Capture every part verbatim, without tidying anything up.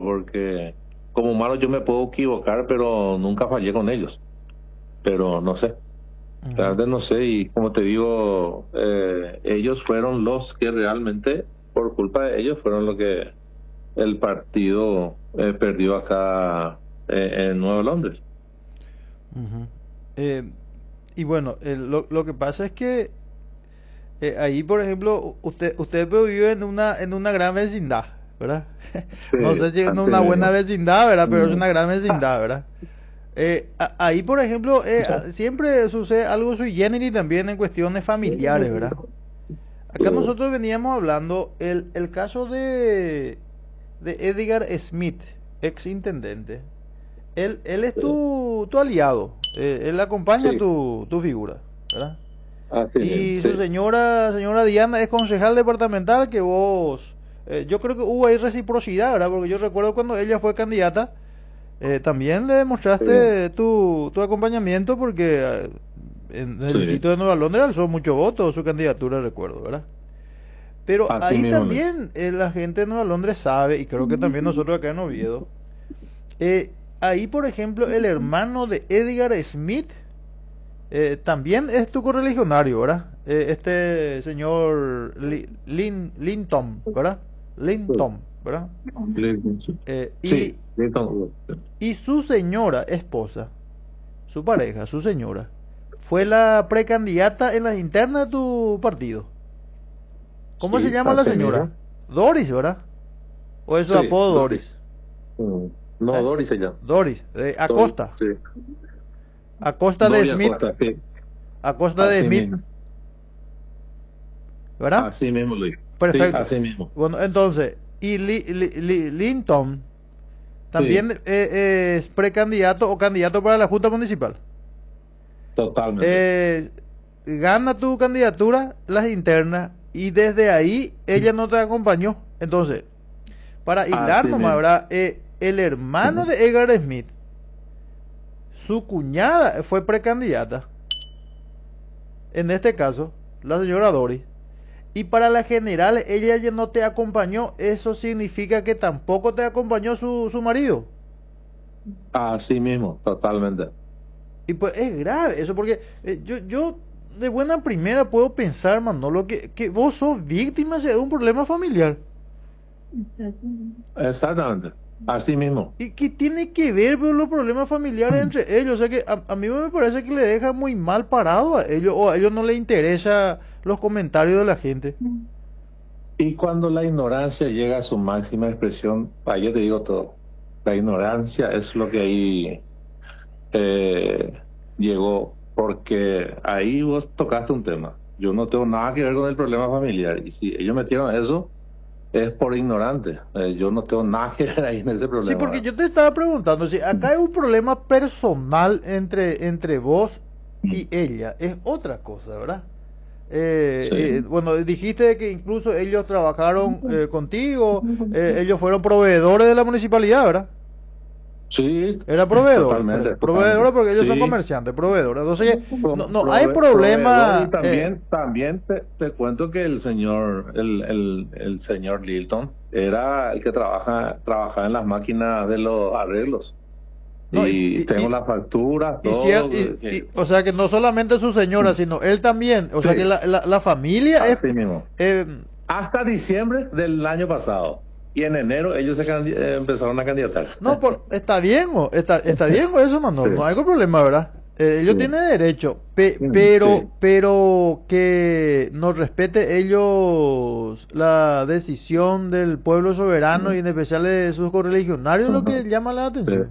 porque como humano yo me puedo equivocar, pero nunca fallé con ellos. Pero no sé, Ujú. realmente no sé, y como te digo, eh, ellos fueron los que realmente, por culpa de ellos, fueron los que el partido eh, perdió acá eh, en Nueva Londres. Ujú. Eh, y bueno, eh, lo, lo que pasa es que eh, ahí, por ejemplo, usted usted pues vive en una en una gran vecindad, ¿verdad? Sí, No sé si es así una buena mismo. vecindad, ¿verdad? Pero es Mm. una gran vecindad, ¿verdad? Eh, a- ahí, por ejemplo, eh, a- siempre sucede algo sui generis también en cuestiones familiares, ¿verdad? Acá nosotros veníamos hablando el, el caso de, de Edgar Smith, ex intendente. Él, él es Sí, tu, tu aliado, eh, él acompaña sí, tu, tu figura, ¿verdad? así mismo, Y su sí. señora, señora Diana es concejal departamental que vos, eh, yo creo que hubo ahí reciprocidad, ¿verdad? Porque yo recuerdo cuando ella fue candidata, eh, también le Sí, demostraste tu, tu acompañamiento porque eh, en el sí, distrito de Nueva Londres alzó mucho voto su candidatura, recuerdo, ¿verdad? Pero así ahí mismo, Luis. también eh, la gente de Nueva Londres sabe, y creo que también nosotros acá en Oviedo, eh, ahí por ejemplo el hermano de Edgar Smith eh, también es tu correligionario, ¿verdad? Eh, este señor Li- Lin, Linton, ¿verdad? Linton, ¿verdad? Sí, Eh, y, sí, Clinton, y su señora esposa, su pareja, su señora, fue la precandidata en las internas de tu partido. ¿Cómo se sí, llama la así señora? mismo. Doris, ¿verdad? ¿O es su Sí, apodo Doris. Doris? Mm. No, ¿Eh? Doris se llama. Doris, eh, Doris, Acosta. sí. Acosta de Doria Smith. Costa, sí. Acosta de Así Smith, mismo. ¿verdad? Así mismo, Luis. Sí, Perfecto. así mismo. Bueno, entonces, y Li- Li- Li- Linton Sí, también eh, es precandidato o candidato para la Junta Municipal. totalmente. Eh, gana tu candidatura, las internas, y desde ahí ella no te acompañó. Entonces, para hilar Así nomás, mismo. ¿verdad? Eh, el hermano Ujú. de Edgar Smith, su cuñada fue precandidata, en este caso, la señora Doris. Y para la general, ella ya no te acompañó. Eso significa que tampoco te acompañó su, su marido. Así mismo, totalmente. Y pues es grave eso, porque eh, yo, yo de buena primera puedo pensar, Manolo, que, que vos sos víctima de un problema familiar. Exactamente. Así mismo. ¿Y qué tiene que ver con los problemas familiares entre ellos? O sea que a, a mí me parece que le deja muy mal parado a ellos, o a ellos no les interesa los comentarios de la gente. Y cuando la ignorancia llega a su máxima expresión, ahí yo te digo todo. La ignorancia es lo que ahí eh, llegó, porque ahí vos tocaste un tema. Yo no tengo nada que ver con el problema familiar. Y si ellos metieron eso, es por ignorante. Eh, yo no tengo nada que ver ahí en ese Sí, problema, porque ¿verdad? yo te estaba preguntando si acá hay un problema personal entre, entre vos y ella. Es otra cosa, ¿verdad? Eh, eh, Sí, bueno, dijiste que incluso ellos trabajaron eh, contigo, eh, ellos fueron proveedores de la municipalidad, ¿verdad? sí, Era proveedores, por totalmente, ejemplo. totalmente. Proveedores porque ellos son Sí, comerciantes, proveedores. Entonces, no, como no hay prove- proveedor, y problema. eh, también, también te, te cuento que el señor, el, el, el señor Lilton era el que trabaja, trabaja en las máquinas de los arreglos. no, y, Y y, tengo y, las facturas, y si él- todo. y- eh, y- o sea que no solamente su señora, sino él también. O sea que Sí, la, la, la familia es. así mismo. eh, Hasta diciembre del año pasado. Y en enero ellos se candi- eh, empezaron a candidatarse. No, por, está bien, o, está, está bien o eso, Manolo, no Sí, hay problema, ¿verdad? Eh, ellos sí, tienen derecho, pe- mm, pero, sí. pero que nos respete ellos la decisión del pueblo soberano y Mm, en especial de sus correligionarios, lo que ujú, llama la sí. atención.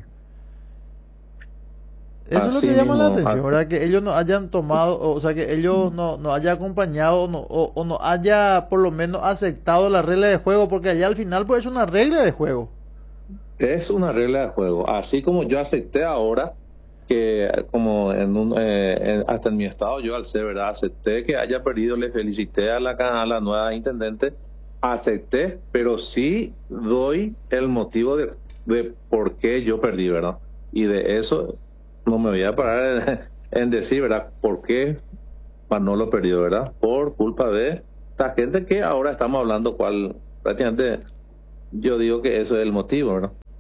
Eso es lo Así que llama la mismo. atención, Así, ¿verdad? Que ellos no hayan tomado, o sea, que ellos no, no hayan acompañado o no, o, o no haya por lo menos aceptado la regla de juego, porque allá al final pues es una regla de juego. es una regla de juego. Así como yo acepté ahora que como en un, eh, en- hasta en mi estado yo al ser, ¿verdad? Acepté que haya perdido, le felicité a la, ca- a la nueva intendente, acepté, pero sí doy el motivo de, de por qué yo perdí, ¿verdad? Y de eso no me voy a parar en, en decir, ¿verdad? ¿Por qué Manolo perdió, ¿verdad? Por culpa de la gente que ahora estamos hablando, cual prácticamente yo digo que eso es el motivo, ¿verdad?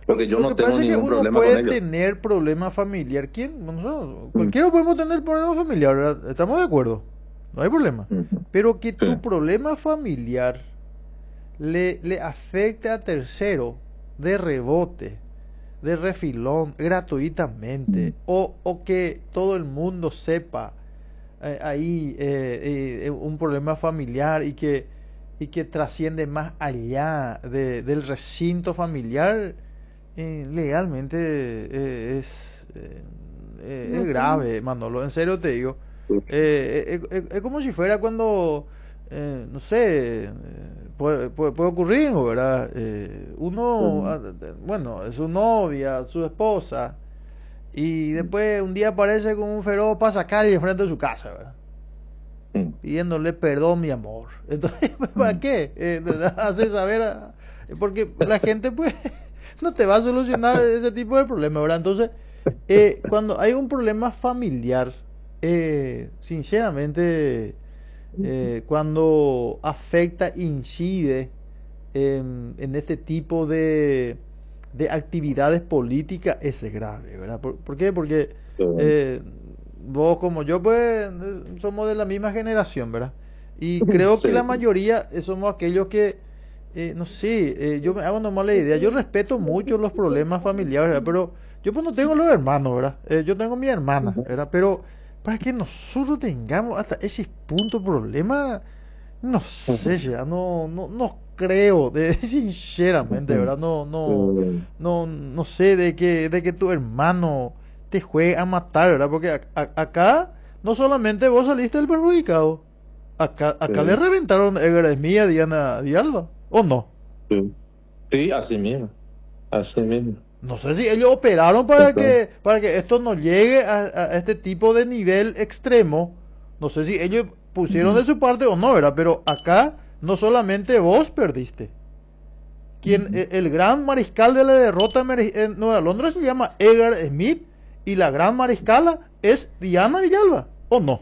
porque yo Lo no que tengo pasa es que ningún uno problema puede con ellos. tener problemas familiar. ¿Quién? Nosotros, Mm, cualquiera podemos tener problemas familiar, ¿verdad? Estamos de acuerdo. No hay problema. ujú. Pero que Sí. tu problema familiar le, le afecte a tercero de rebote, de refilón, gratuitamente, o, o que todo el mundo sepa eh, ahí eh, eh, un problema familiar y que, y que trasciende más allá de- del recinto familiar, eh, legalmente eh, es, eh, eh, es grave, Manolo, en serio te digo. Eh, eh, eh, es como si fuera cuando, eh, no sé, eh, puede, puede, puede ocurrir, ¿no? ¿Verdad? Eh, uno, Mm, ah, eh, bueno, es su novia, su esposa, y después un día aparece con un feroz pasacalle enfrente de su casa, ¿verdad? mm, Pidiéndole perdón, mi amor. Entonces, ¿para mm. qué? Eh, hace saber, a- porque la gente, pues, no te va a solucionar ese tipo de problemas, ¿verdad? Entonces, eh, cuando hay un problema familiar, eh, sinceramente, eh, cuando afecta, incide en, en este tipo de, de actividades políticas, es grave, ¿verdad? ¿Por, por qué? Porque Sí. eh, vos como yo, pues, eh, somos de la misma generación, ¿verdad? Y creo que la Sí. mayoría eh, somos aquellos que, eh, no sé, eh, yo me hago nomás la idea, yo respeto mucho los problemas familiares, ¿verdad? Pero yo pues no tengo los hermanos, ¿verdad? Eh, yo tengo mi hermana, ¿verdad? Pero para que nosotros tengamos hasta ese punto de problema, no sé, ya no, no, no creo, de, sinceramente, ¿verdad? No, no, Mm, no, no sé de que, de que tu hermano te juegue a matar, ¿verdad? Porque a- a- acá no solamente vos saliste el perjudicado, acá, acá le sí, reventaron a Edgar Esmilla, a Diana Di Alba, ¿o no? sí. Sí, así mismo, así mismo. No sé si ellos operaron para Entonces, que, para que esto no llegue a, a este tipo de nivel extremo. No sé si ellos pusieron ujú, de su parte o no, ¿verdad? Pero acá no solamente vos perdiste. Quien, ujú. e- el gran mariscal de la derrota en en Nueva Londres se llama Edgar Smith y la gran mariscala es Diana Villalba, ¿o no?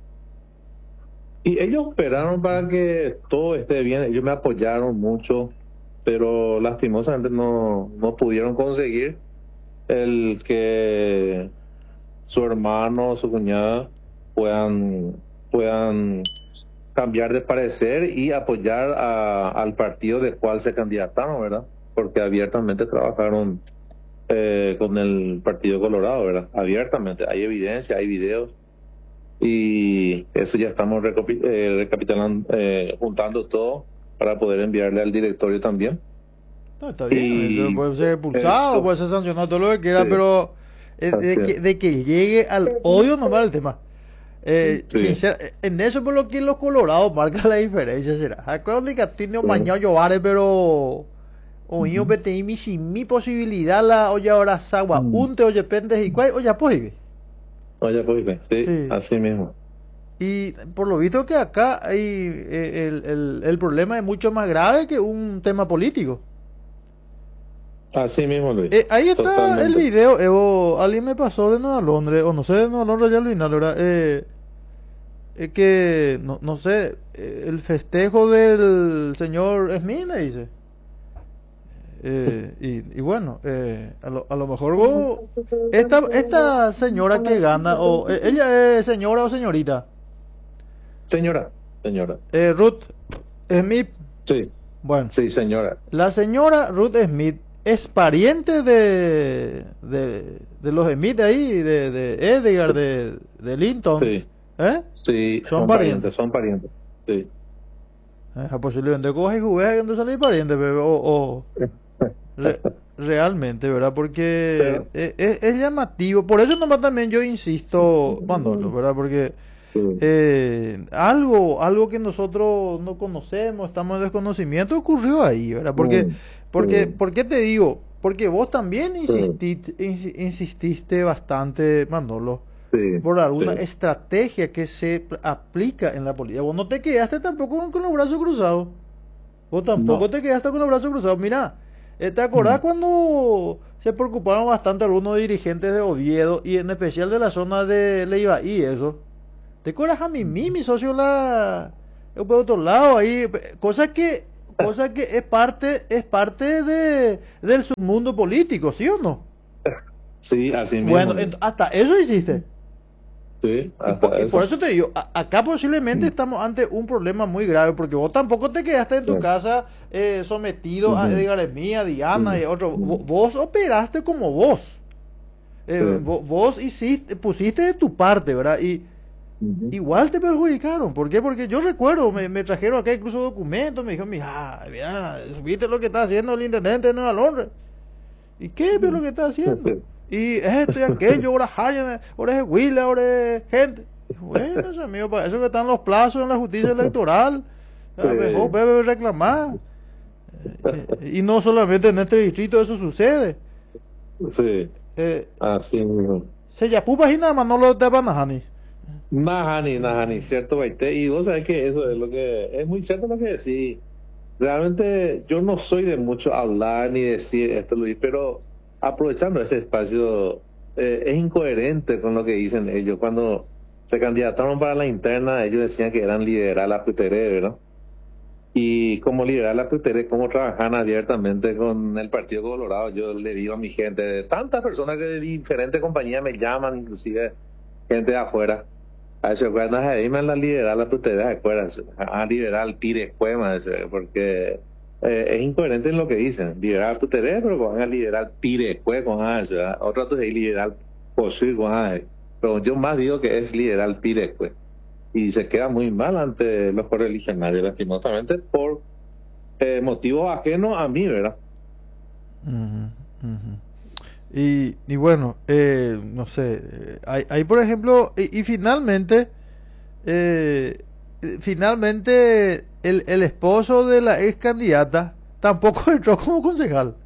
Y ellos esperaron para que todo esté bien, ellos me apoyaron mucho, pero lastimosamente no, no pudieron conseguir el que su hermano, su cuñada puedan, puedan cambiar de parecer y apoyar a- al partido del cual se candidataron, ¿verdad? Porque abiertamente trabajaron eh, con el Partido Colorado, ¿verdad? Abiertamente, hay evidencia, hay videos y eso ya estamos recopi- eh, recapitulando, eh, juntando todo para poder enviarle al directorio también. No, está bien, eh, Y puede ser expulsado, eso, puede ser sancionado, todo lo que quiera, sí, pero eh, así de es. que, de que llegue al odio nomás el tema. Eh, Sí, sincer- eh, en eso por lo que los colorados marcan la diferencia, será. Acuérdate que a ti no sí. mañana llorar, pero o yo Ujú. pete mi si mi posibilidad la oye ahora sagua Mm. un te oye pendes y cuál oye pues Oye, pues, bien, sí, sí. así mismo. Y por lo visto que acá hay eh, el, el, el problema es mucho más grave que un tema político. Así mismo, Luis. Eh, ahí está el Totalmente. video, Evo, alguien me pasó de Nueva Londres, o no sé, de Nueva Londres ya al final, ¿verdad? Eh, eh, que, no, no sé, eh, el festejo del señor Smith, me dice. Eh, y, y bueno, eh, a, lo, a lo mejor vos, esta, esta señora que gana, o eh, ella es señora o señorita, Señora, señora. eh, Ruth Smith, Sí, bueno, sí, señora. la señora Ruth Smith es pariente de, de, de los Smith ahí, de, de Edgar, de, de Linton, Sí, ¿eh? sí, Son son parientes. parientes, son parientes. Sí. Eh, posiblemente coge y jugué que no salí pariente, pero, o, o re- realmente, ¿verdad? Porque Pero, es, es- es llamativo, por eso nomás también yo insisto, Manolo, ¿verdad? Porque sí, eh, algo, algo que nosotros no conocemos, estamos en desconocimiento, ocurrió ahí, ¿verdad? Porque, mm, porque, sí, ¿por qué te digo? Porque vos también sí, insististe, insi- insististe bastante, Manolo, sí, por alguna sí. estrategia que se pl- aplica en la política. Vos no te quedaste tampoco con, con los brazos cruzados. Vos tampoco No. te quedaste con los brazos cruzados. Mira, eh, ¿te acordás Mm, cuando se preocuparon bastante algunos dirigentes de Oviedo y en especial de la zona de Leiva y eso? ¿Te acuerdas a mí, mi socio la por otro lado ahí? Cosas que cosa que es parte, es parte de, del submundo político, ¿sí o no? Sí, así mismo. Bueno, ent- hasta eso hiciste. Sí, Y hasta por, y por eso. eso te digo, a- acá posiblemente estamos ante un problema muy grave, porque vos tampoco te quedaste en Sí. tu casa eh, sometido a Ujú, Edgar Emía, a Diana y a otro. Vo- ujú, Vos operaste como vos. Eh, sí, vo- vos hiciste, pusiste de tu parte, ¿verdad? Y ujú, igual te perjudicaron. ¿Por qué? Porque yo recuerdo, me, me trajeron acá incluso documentos, me dijeron, mira, mira, ¿viste lo que está haciendo el intendente de Nueva Londres? ¿Y qué es lo que está haciendo? sí, Y esto y aquello, ahora Hayan, ahora es Willa, ahora es gente. Y bueno, eso, amigo, para eso que están los plazos en la justicia electoral. A lo mejor sí, debe reclamar. Eh, eh, y no solamente en este distrito eso sucede. sí, Eh, así mismo. se ya pupa y nada más no lo de Banahani. Nahani, Nahani, cierto, Baite. Y vos sabés que eso es lo que es muy cierto lo que decís. Realmente yo no soy de mucho hablar ni decir esto, Luis, pero aprovechando este espacio, eh, es incoherente con lo que dicen ellos. Cuando se candidataron para la interna, ellos decían que eran liberal a Puteré, ¿verdad? Y como liberal a Puteré, como trabajan abiertamente con el Partido Colorado, yo le digo a mi gente, tantas personas que de diferentes compañías me llaman, inclusive gente de afuera. A eso, cuando ahí me la liberal la tutela de acuerdas, a liberal tire escuema, porque eh, es incoherente en lo que dicen. Liberal tutela, pero van a liberal tire escuema, otra cosa es liberal posible, pero yo más digo que es liberal tire escuema. Y se queda muy mal ante los correligionarios, lastimosamente, por eh, motivos ajenos a mí, ¿verdad? Ujú, ujú. Y, y bueno, eh, no sé, eh, hay, hay por ejemplo, y, y finalmente, eh, eh, finalmente el, el esposo de la ex candidata tampoco entró como concejal.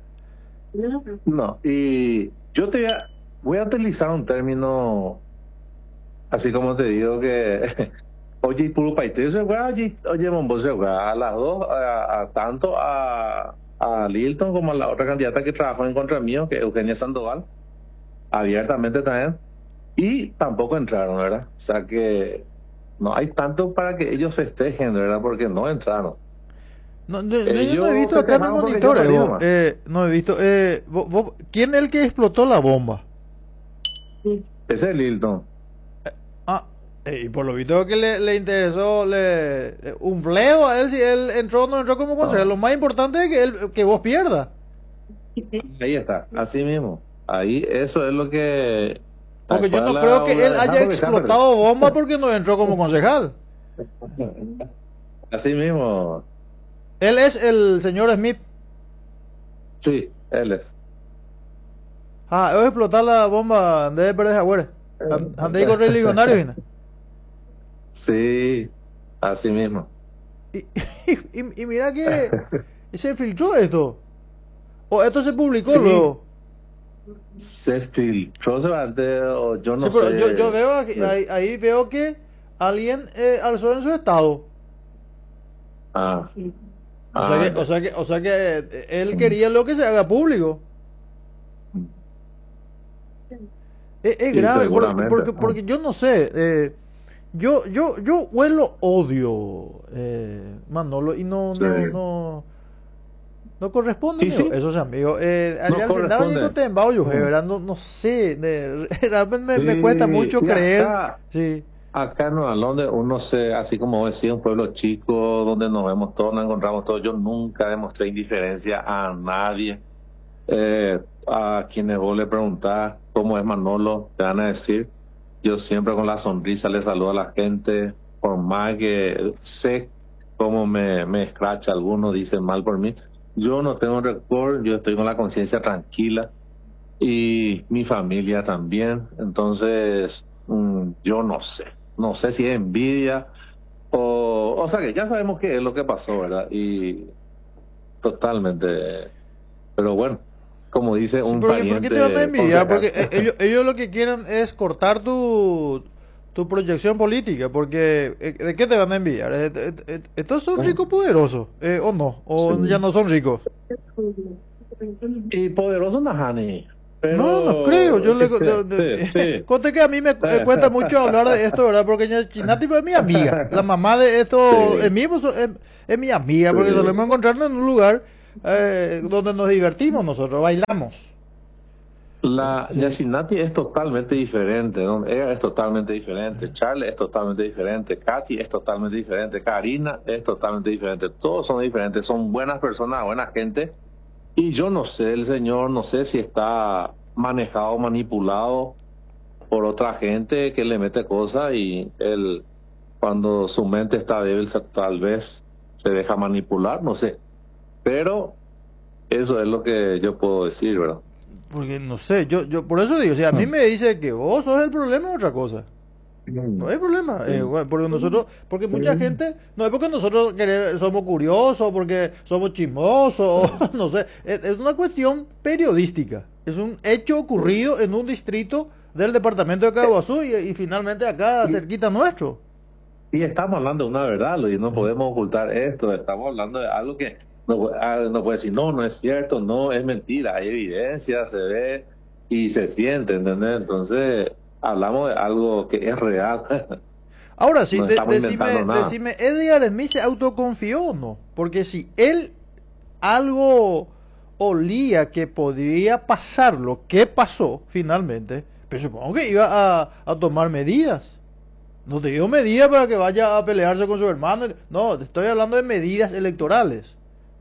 No, y yo te voy a, voy a utilizar un término, así como te digo que, oye, puro paite, se fue, oye, oye, Mombo se fue a las dos, a, a tanto a, a Lilton como a la otra candidata que trabajó en contra mío, que es Eugenia Sandoval, abiertamente también, y tampoco entraron, ¿verdad? O sea que no hay tanto para que ellos festejen, ¿verdad? Porque no entraron. No, no, no, yo no he Ellos visto acá en el festejaron porque yo monitor, no eh, di vos, nomás. eh, no he visto. Eh, vos- vos- ¿quién es el que explotó la bomba? Ese es Lilton. Ah, eh, y por lo visto que le, le interesó le, eh, un fleo a él si él entró o no entró como concejal. No. Lo más importante es que, él, que vos pierdas. Ahí está, así mismo. Ahí eso es lo que... Porque yo ¿Cuál es no creo la que obra él de haya Hammer que se ha explotado bomba porque no entró como concejal. perdido? Así mismo. Él es el señor Smith. Sí, él es. Ah, es explotar la bomba de Pérez Agüero. Ande con religionario, ¿vino? Sí, así mismo. Y, y, y mira que se filtró esto. O esto se publicó Sí, luego. se filtró, Sebastián, o yo Sí, no pero yo, yo sé. veo aquí- ahí, ahí veo que alguien eh, alzó en su estado. Ah, O sea ah, que, o ya. sea que, o sea que eh, él quería lo que se haga público. Es, es Sí, grave, porque, seguramente. porque, porque yo no sé, eh, yo, yo, yo huelo odio, eh, Manolo, y no, Sí, no, no, no corresponde, sí, amigo. sí, Eso es amigo. Eh, no allá al final yo corresponde. te embao yo, Mm. ¿verdad? No, no sé, de- realmente me, me cuesta Sí, mucho y creer, acá, sí. acá en Nueva Londres, uno se, así como decía, un pueblo chico donde nos vemos todos, nos encontramos todos. Yo nunca demostré indiferencia a nadie. Eh, a quienes vos le preguntás cómo es Manolo, te van a decir, yo siempre con la sonrisa le saludo a la gente, por más que sé cómo me, me escracha algunos, dicen mal por mí. Yo no tengo récord, yo estoy con la conciencia tranquila y mi familia también. Entonces, mm, yo no sé, no sé si es envidia o, o sea que ya sabemos qué es lo que pasó, ¿verdad? Y totalmente, pero bueno, como dice Sí, un ¿por qué, por qué te van a pariente envidiar? concejal. Porque eh, ellos, ellos lo que quieren es cortar tu, tu proyección política, porque eh, ¿de qué te van a envidiar? Eh, eh, eh, ¿Estos son ricos poderosos? Eh, ¿O no? ¿O ya Sí. no son ricos? Y poderoso Nahani. No, no Pero, creo. Yo le, sí, le- le- sí, sí. conté que a mí me, cu- me cuesta mucho hablar de esto, ¿verdad? Porque ella- Chinati pues, es mi amiga. La mamá de esto es, Sí, mi, pues, es, es mi amiga, porque solemos sí. encontrarnos en un lugar eh, donde nos divertimos nosotros, bailamos. La Sí. Yacinati es totalmente diferente, ¿no? Ella es totalmente diferente, Charles es totalmente diferente, Katy es totalmente diferente, Karina es totalmente diferente, todos son diferentes, son buenas personas, buena gente, y yo no sé, el señor, no sé si está manejado, manipulado por otra gente que le mete cosas y él, cuando su mente está débil, se- tal vez se deja manipular, no sé, pero eso es lo que yo puedo decir, ¿verdad? Porque no sé, yo, yo por eso digo, si a mí me dice que vos sos el problema es otra cosa. No Mm. hay problema, eh, Sí. bueno, porque nosotros, porque mucha Sí. gente, no es porque nosotros quere- somos curiosos, porque somos chismosos, o no sé, es, es una cuestión periodística, es un hecho ocurrido en un distrito del departamento de Caguazú y, y finalmente acá Y, cerquita nuestro. y estamos hablando de una verdad, y no Eh, podemos ocultar esto, estamos hablando de algo que no, ah, no puede decir, no, no es cierto, no, es mentira, hay evidencia, se ve y se siente, ¿entendés? Entonces, hablamos de algo que es real, Ahora sí, no de- estamos decime, inventando nada. decime, ¿Edgar Smith se autoconfió o no? Porque si él algo olía que podría pasar lo que pasó finalmente, pero supongo que iba a, a tomar medidas. No te digo medidas para que vaya a pelearse con su hermano. No, te estoy hablando de medidas electorales.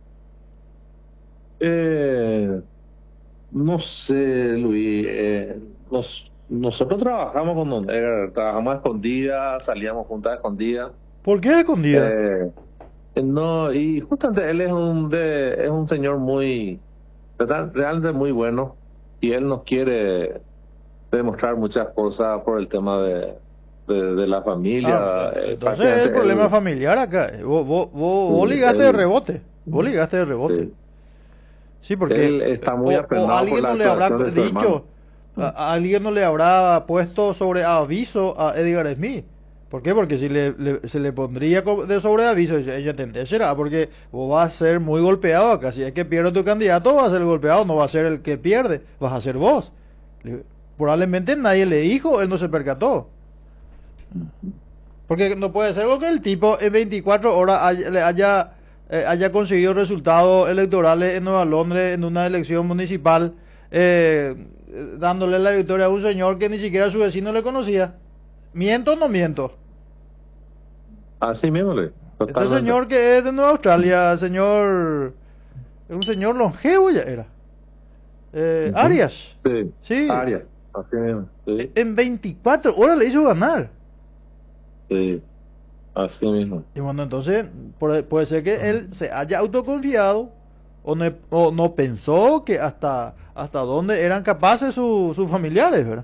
Eh, no sé, Luis, eh, nos- nosotros trabajamos con Don Edgar, trabajamos a escondidas, salíamos juntas a escondidas. ¿Por qué escondida? Eh, no, y justamente él es un de, es un señor muy, ¿verdad? Realmente muy bueno, y él nos quiere demostrar muchas cosas por el tema de, de, de la Ah, familia. eh, Eh, entonces es el prácticamente problema él, familiar acá. Eh, Vos, vos, vos, vos sí, ligaste de él, rebote. Vos ligaste de rebote. sí, Sí, porque él eh, está muy o, o aprenado por alguien la no le habrá actuación co- de su hermano. dicho, a, a alguien no le habrá puesto sobre aviso a Edgar Smith. ¿Por qué? Porque si le, le- se le pondría co- de sobreaviso, dice, ella te entenderá, porque vos vas a ser muy golpeado acá. Si es que pierde tu candidato, vas a ser el golpeado, no va a ser el que pierde, vas a ser vos. Le- Probablemente nadie le dijo, él no se percató. Porque no puede ser que el tipo en veinticuatro horas haya, le haya, eh, haya conseguido resultados electorales en Nueva Londres en una elección municipal, eh, eh, dándole la victoria a un señor que ni siquiera su vecino le conocía. ¿Miento o no miento? Así mismo, Luis, Este totalmente. señor que es de Nueva Australia, señor, un señor longevo ya era. Eh, Ujú. Arias, Sí, sí, Arias, así mismo, e- sí, en veinticuatro horas le hizo ganar. sí, así mismo. Y bueno, entonces puede, puede ser que él se haya autoconfiado o no, o no pensó que hasta, hasta dónde eran capaces su- sus familiares, ¿verdad?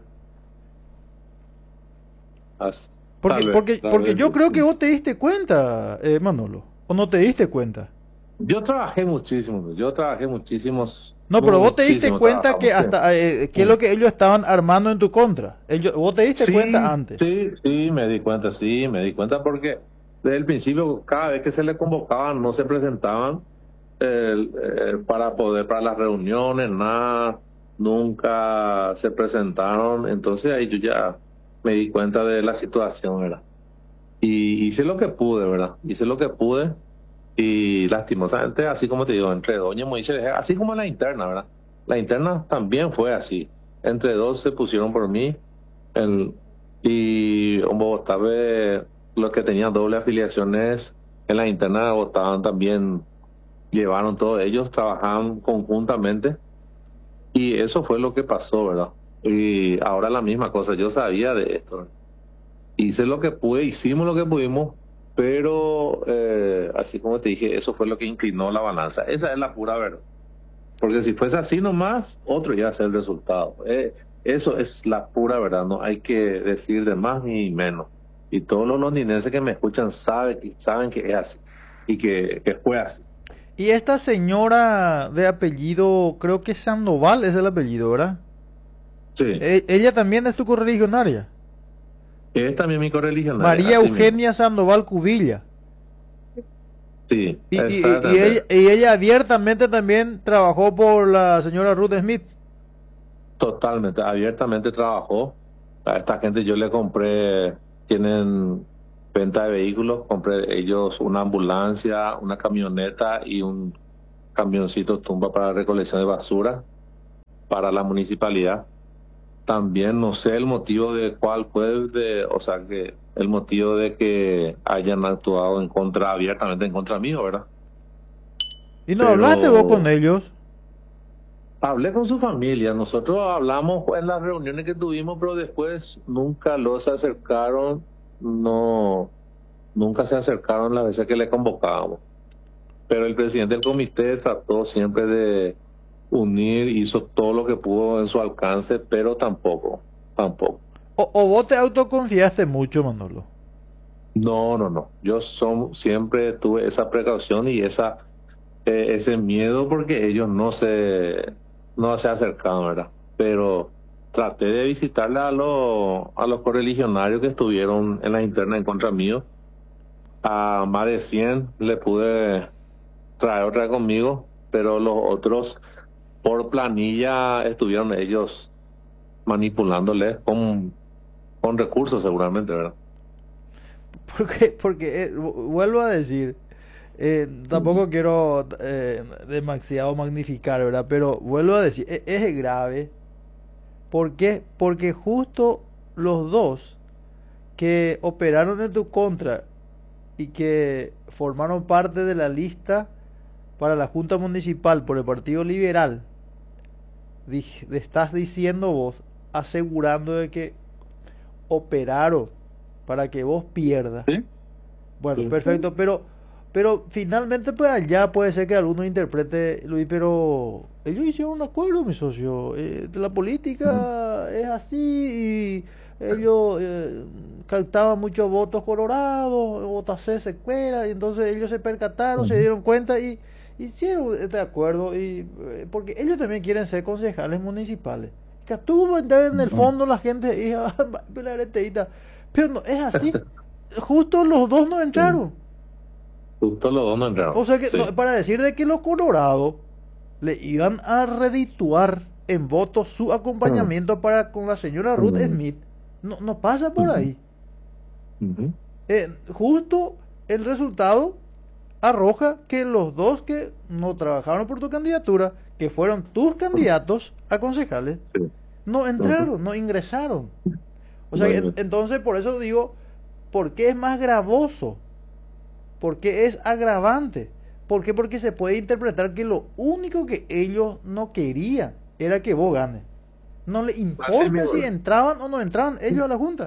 Así. Porque, Tal vez, porque, tal porque vez. yo creo que vos te diste cuenta, eh, Manolo, o no te diste cuenta. Yo trabajé muchísimo, yo trabajé muchísimos, No, pero vos te diste muchísimo cuenta que trabajamos, sí. hasta eh, qué es lo que ellos estaban armando en tu contra. Ellos, vos te diste cuenta Sí, antes. sí, sí, me di cuenta, sí, me di cuenta porque desde el principio, cada vez que se le convocaban, no se presentaban eh, eh, para poder, para las reuniones, nada, nunca se presentaron, entonces ahí yo ya me di cuenta de la situación, ¿verdad? Y hice lo que pude, ¿verdad? Hice lo que pude y lastimosamente, así como te digo, entre Doña y Moisés, así como la interna, ¿verdad? La interna también fue así. Entre dos se pusieron por mí el, y en Bogotá, ve, los que tenían doble afiliaciones en la interna votaban también, llevaron todos ellos, trabajaban conjuntamente y eso fue lo que pasó, ¿verdad? Y ahora la misma cosa, yo sabía de esto, ¿verdad? Hice lo que pude, hicimos lo que pudimos, pero eh, así como te dije, eso fue lo que inclinó la balanza. Esa es la pura verdad. Porque si fuese así nomás, otro iba a ser el resultado. Eh, eso es la pura verdad, no hay que decir de más ni menos. Y todos los londinenses que me escuchan saben que, saben que es así y que, que fue así. Y esta señora de apellido, creo que Sandoval es el apellido, ¿verdad? Sí, E- ella también es tu correligionaria. es también mi correligionaria, María así mismo. Eugenia Sandoval Cubilla. Sí, Y, y- y exactamente. ella, y ella abiertamente también trabajó por la señora Ruth Smith. Totalmente, abiertamente trabajó. A esta gente yo le compré, tienen venta de vehículos, compré ellos una ambulancia, una camioneta y un camioncito tumba para recolección de basura para la municipalidad. También no sé el motivo de cuál fue, de, o sea, que el motivo de que hayan actuado en contra, abiertamente en contra mío, ¿verdad? ¿Y no hablaste vos con Pero ellos? hablé con su familia, nosotros hablamos en las reuniones que tuvimos, pero después nunca los acercaron, no, nunca se acercaron las veces que le convocábamos. Pero el presidente del comité trató siempre de unir, hizo todo lo que pudo en su alcance, pero tampoco, tampoco. ¿O, o vos te autoconfiaste mucho, Manolo? No, no, no. Yo son, siempre tuve esa precaución y esa, eh, ese miedo porque ellos no se, no se acercaban, ¿verdad? Pero traté de visitarle a los, a los correligionarios que estuvieron en la interna en contra mío. A más de cien le pude traer otra vez conmigo, pero los otros por planilla estuvieron ellos manipulándoles con, con recursos seguramente, ¿verdad? Porque, porque eh, vu- vuelvo a decir, eh, tampoco quiero eh, demasiado magnificar, ¿verdad? Pero vuelvo a decir, e- es grave. ¿Por qué? Porque justo los dos que operaron en tu contra y que formaron parte de la lista para la Junta Municipal por el Partido Liberal, dij- estás diciendo vos, asegurando de que operaron para que vos pierdas. Sí, Bueno, sí. perfecto, pero pero finalmente pues allá puede ser que alguno interprete, Luis, pero ellos hicieron un acuerdo, mi socio. Eh, de la política es así y ellos eh, captaban muchos votos colorados, votos C, secuela, y entonces ellos se percataron, se Ujú. dieron cuenta y hicieron este acuerdo y eh, porque ellos también quieren ser concejales municipales. Que tuvo entrar en el fondo la gente y ah, pelareteíta, pero no es así. Justo los dos no Sí. entraron. Justo los dos no entraron. O sea que no, Sí. para decir de que los colorados le iban a redituar en votos su acompañamiento para con la señora Ruth Ujú. Smith, no, no pasa por Ujú. ahí. Ujú. Eh, justo el resultado arroja que los dos que no trabajaron por tu candidatura, que fueron tus candidatos a concejales, Sí. no Ujú. entraron, no ingresaron. O sea Muy que bien. entonces por eso digo, ¿por qué es más gravoso? Porque es agravante. ¿Por qué? Porque se puede interpretar que lo único que ellos no querían era que vos ganes. No le Así importa mismo, si entraban o no entraban ellos a la junta.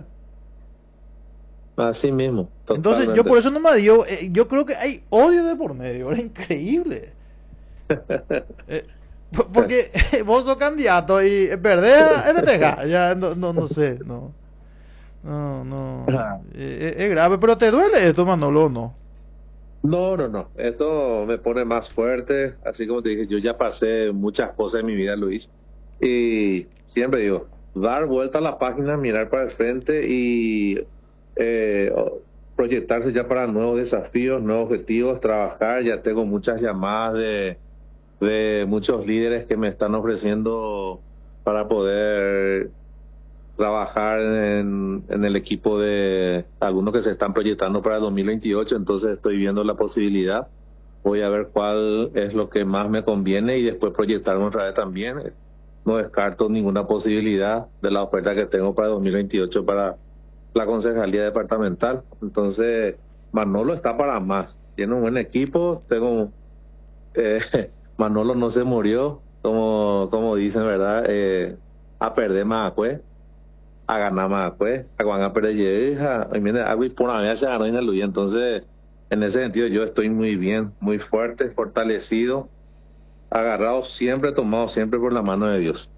así mismo, Entonces yo por totalmente. eso no me dio, eh, yo creo que hay odio de por medio, era increíble. Eh, po- porque vos sos candidato y perdés a F T J, ya no, no, no sé, no, no, no, Ajá. eh, es grave, pero ¿te duele esto, Manolo, o no? No, no, no. Esto me pone más fuerte. Así como te dije, yo ya pasé muchas cosas en mi vida, Luis. Y siempre digo, dar vuelta a la página, mirar para el frente y eh, o- proyectarse ya para nuevos desafíos, nuevos objetivos, trabajar. Ya tengo muchas llamadas de, de muchos líderes que me están ofreciendo para poder trabajar en, en el equipo de algunos que se están proyectando para el dos mil veintiocho, entonces estoy viendo la posibilidad. Voy a ver cuál es lo que más me conviene y después proyectarme otra vez también. No descarto ninguna posibilidad de la oferta que tengo para dos mil veintiocho para la concejalía departamental. Entonces, Manolo está para más. Tiene un buen equipo. Tengo, eh, Manolo no se murió, como, como dicen, ¿verdad? Eh, a perder más, pues a ganar más, pues, a cuando a perder hija, y mira, algo y por una vez se ganó en el Luis. Entonces, en ese sentido, yo estoy muy bien, muy fuerte, fortalecido, agarrado siempre, tomado siempre por la mano de Dios.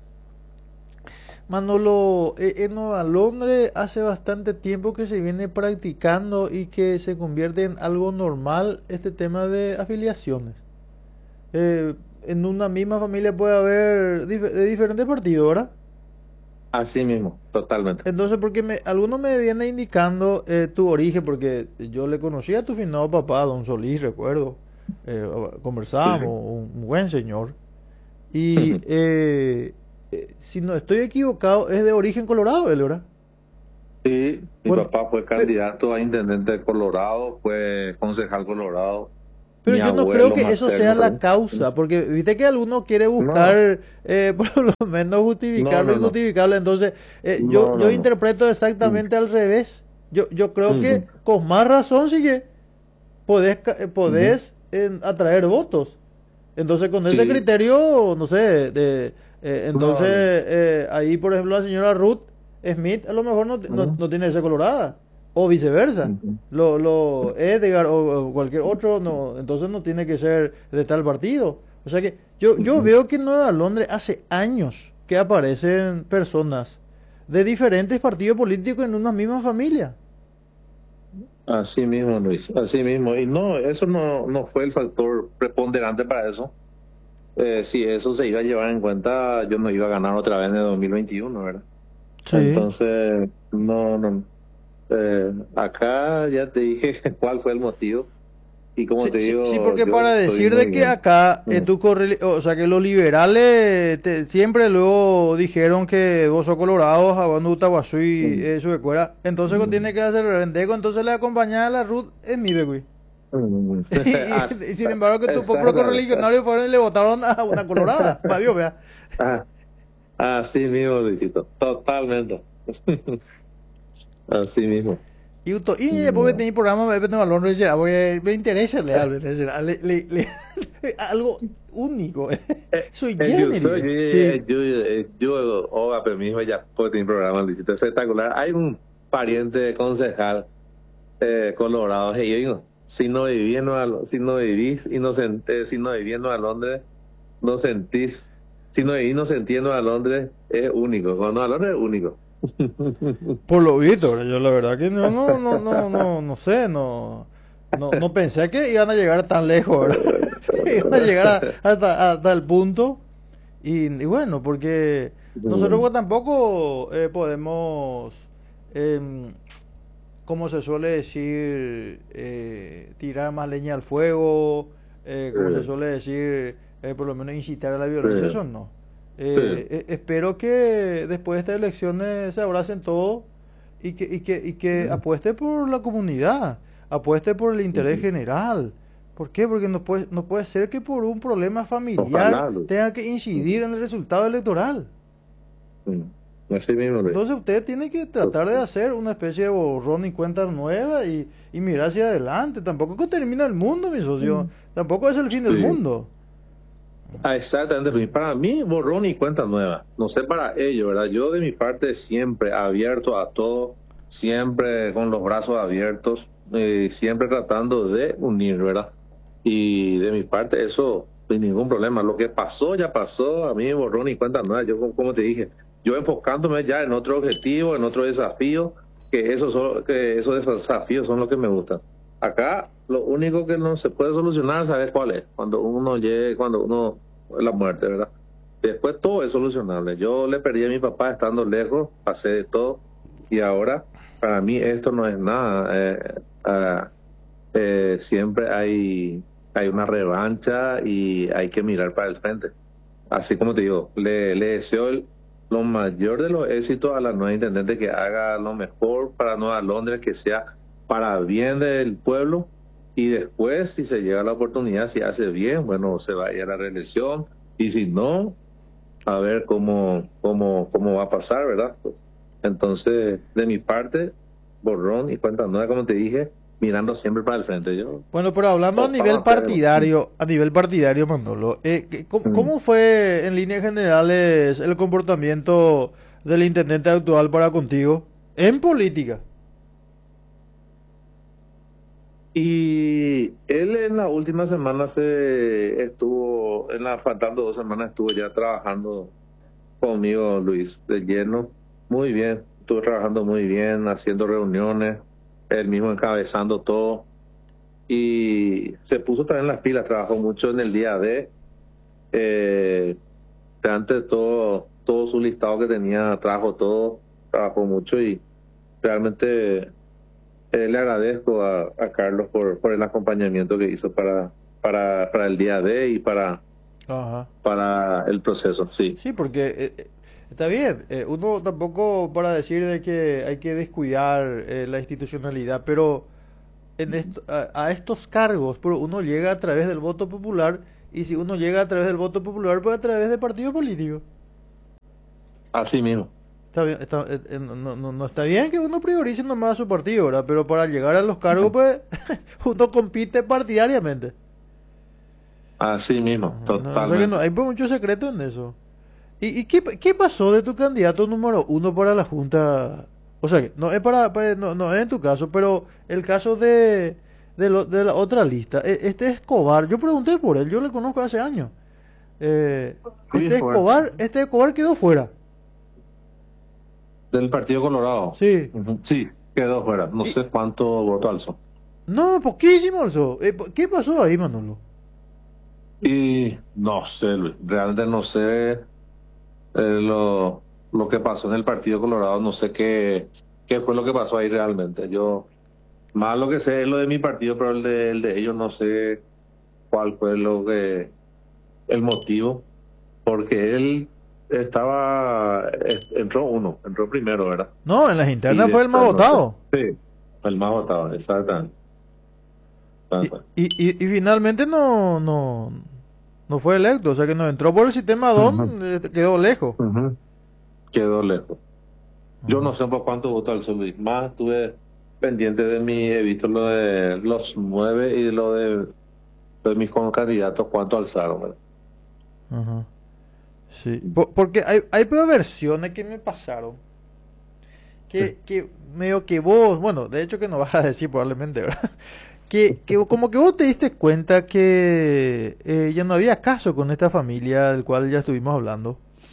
Manolo, eh, en Nueva Londres hace bastante tiempo que se viene practicando y que se convierte en algo normal este tema de afiliaciones. Eh, en una misma familia puede haber dif- de diferentes partidos, ¿verdad? Así mismo, totalmente. Entonces, porque me, alguno me viene indicando eh, tu origen, porque yo le conocí a tu finado papá, don Solís, recuerdo. Eh, Sí. conversábamos, un buen señor. Y eh, eh, si no estoy equivocado, es de origen colorado, él, ¿verdad? Sí, mi Bueno, papá fue pe- candidato a intendente de Colorado, fue concejal Colorado, pero mi yo no creo abuelo que eso sea materno la también. causa, porque viste que alguno quiere No, buscar eh, por lo menos no, justificar lo no, no, injustificable. Entonces, eh, yo, no, yo no, no. interpreto Mm, exactamente al revés. Yo, yo creo que ujú, con más razón sí que podés, ca- eh, ujú. podés en- atraer votos. Entonces, con ese Sí, criterio, no sé, de, eh, entonces no, no. eh, ahí, por ejemplo, la señora Ruth Smith a lo mejor no, no, Ujú, no tiene ese colorada, o viceversa. ujú, Lo, lo Edgar o, o cualquier otro, no, entonces no tiene que ser de tal partido. O sea que yo, yo ujú. veo que en Nueva Londres hace años que aparecen personas de diferentes partidos políticos en una misma familia. Así mismo, Luis, así mismo. Y no, eso no, no fue el factor preponderante para eso. Eh, si eso se iba a llevar en cuenta, yo no iba a ganar otra vez en el dos mil veintiuno, ¿verdad? Sí. Entonces, no, no. Eh, acá ya te dije cuál fue el motivo. Y como Sí, te sí, sí, digo, porque yo para estoy decir muy de que bien. acá eh, Mm, tú corre, o sea que los liberales te- siempre luego dijeron que vos sos colorado, jabando Utaguazú y mm, eso de cuera, entonces cuando mm, tiene que hacer rendeco, entonces le acompañaba a la Ruth en mi güey. mm. Y, y- As- y sin embargo que tu Está propio claro. correligionario fueron y le votaron a una colorada, va Dios, vea. Ah, así mismo, Luisito. Totalmente. Así mismo. Y, uto- y después me No. tenía programa, me tengo valor, no decía, porque me interesa leal, me interesa, le- le- le- algo único, Eh, soy eh, yo soy, general, yo, sí. eh, yo, eh, yo, oh, a mismo ya puedo tener programa, Luisito, espectacular. Hay un pariente concejal eh, colorado, hey, yo digo, si no vivís en Nueva Lo- si no vivís y no sent- si no vivís en Nueva Londres, no sentís, si no vivís no sentís en Nueva Londres, es único, con Nueva Londres es único. Por lo visto, ¿verdad? Yo la verdad que no, no, no, no, no, no sé, no, no, no pensé que iban a llegar tan lejos, ¿verdad? Iban a llegar a- hasta, hasta el punto. Y, y bueno, porque nosotros pues, tampoco eh, podemos, em, como se suele decir, eh, tirar más leña al fuego, eh, como se Eh, suele decir, eh, por lo menos incitar a la violencia, eh, eso no. sí, Eh, eh, espero que después de estas elecciones se abracen todos y que, y que, y que apueste por la comunidad, apueste por el interés general. ¿Por qué? Porque no puede, no puede ser que por un problema familiar ojalá, Luis. tenga que incidir en el resultado electoral. Mm, así mismo, Luis. Entonces usted tiene que tratar de hacer una especie de borrón y cuenta nueva y, y mirar hacia adelante. Tampoco que termina el mundo, mi socio. Mm, Tampoco es el fin del sí. mundo. Ah, exactamente, Luis. Para mí, borrón y cuenta nueva. No sé para ellos, ¿verdad? Yo de mi parte siempre abierto a todo, siempre con los brazos abiertos, eh, siempre tratando de unir, ¿verdad? Y de mi parte eso, sin ningún problema. Lo que pasó, ya pasó. A mí, borrón y cuenta nueva. Yo, como como te dije, yo enfocándome ya en otro objetivo, en otro desafío, que esos, son, que esos desafíos son los que me gustan. Acá lo único que no se puede solucionar, ¿sabes cuál es? Cuando uno llegue, cuando uno, la muerte, ¿verdad? Después todo es solucionable. Yo le perdí a mi papá estando lejos, pasé de todo y ahora para mí esto no es nada. Eh, ah, eh, siempre hay, hay una revancha y hay que mirar para el frente. Así como te digo, le, le deseo el- lo mayor de los éxitos a la nueva intendente, que haga lo mejor para Nueva Londres, que sea para bien del pueblo, y después, si se llega la oportunidad, si hace bien, bueno, se va a ir a la reelección, y si no, a ver cómo, cómo, cómo va a pasar, ¿verdad? Entonces, de mi parte, borrón y cuenta nueva, como te dije, mirando siempre para el frente. Yo, Bueno, pero hablando a oh, nivel vamos a hacer. partidario, a nivel partidario, Manolo, eh, ¿qué- ¿cómo, Mm. cómo fue en líneas generales el comportamiento del intendente actual para contigo en política? Y él en la última semana se estuvo, en la faltando dos semanas estuvo ya trabajando conmigo, Luis, de lleno. Muy bien, estuvo trabajando muy bien, haciendo reuniones, él mismo encabezando todo. Y se puso también las pilas, trabajó mucho en el día D. Eh, antes todo, todo su listado que tenía, trajo todo, trabajó mucho y realmente eh, le agradezco a, a Carlos por, por el acompañamiento que hizo para, para, para el día D y para, Ajá. para el proceso, sí. Sí, porque eh, eh, Está bien, eh, uno tampoco para decir de que hay que descuidar eh, la institucionalidad, pero en esto, a, a estos cargos, pero uno llega a través del voto popular y si uno llega a través del voto popular, pues a través de partidos políticos. Así mismo, Está bien, está- eh, eh, no, no- no- no está bien que uno priorice nomás a su partido, ¿verdad? Pero para llegar a los cargos, pues uno compite partidariamente. así mismo, Ajá, no, o sea que no, totalmente. hay pues mucho secreto en eso. ¿Y, y qué, qué pasó de tu candidato número uno para la Junta? O sea, que no es para, para- no, no es en tu caso, pero el caso de, de, lo- de la otra lista. E- Este Escobar, yo pregunté por él, yo le conozco hace años. Eh, Fui este fuera Escobar, este Escobar quedó fuera. del Partido Colorado. Sí. Ujú, sí, quedó fuera. No Y, sé cuánto voto alzó. no, poquísimo eso. Eh, po- ¿qué pasó ahí, Manolo? Y no sé, Luis, realmente no sé eh, lo, lo que pasó en el Partido Colorado, no sé qué, qué fue lo que pasó ahí realmente. Yo, más lo que sé es lo de mi partido, pero el de, el de ellos no sé cuál fue lo que, el motivo, porque él estaba, es- entró uno, entró primero, ¿verdad? No, en las Y internas fue el más después no sé. votado. Sí, el más votado, exactamente. Y, exactamente. y, y, y finalmente no, no, no fue electo. O sea que no entró por el sistema D O Ujú, N, eh, quedó lejos. ujú. Quedó lejos. Yo no Ajá. sé por cuánto votó el Luis. Más estuve pendiente de mi, he visto lo de los nueve y lo de, de mis candidatos, cuánto alzaron, ¿verdad? Ajá. Sí, po- porque hay, hay peor versiones que me pasaron. Que, que medio que vos, bueno, de hecho que no vas a decir probablemente, ¿verdad? Que, que como que vos te diste cuenta que eh, ya no había caso con esta familia del cual ya estuvimos hablando.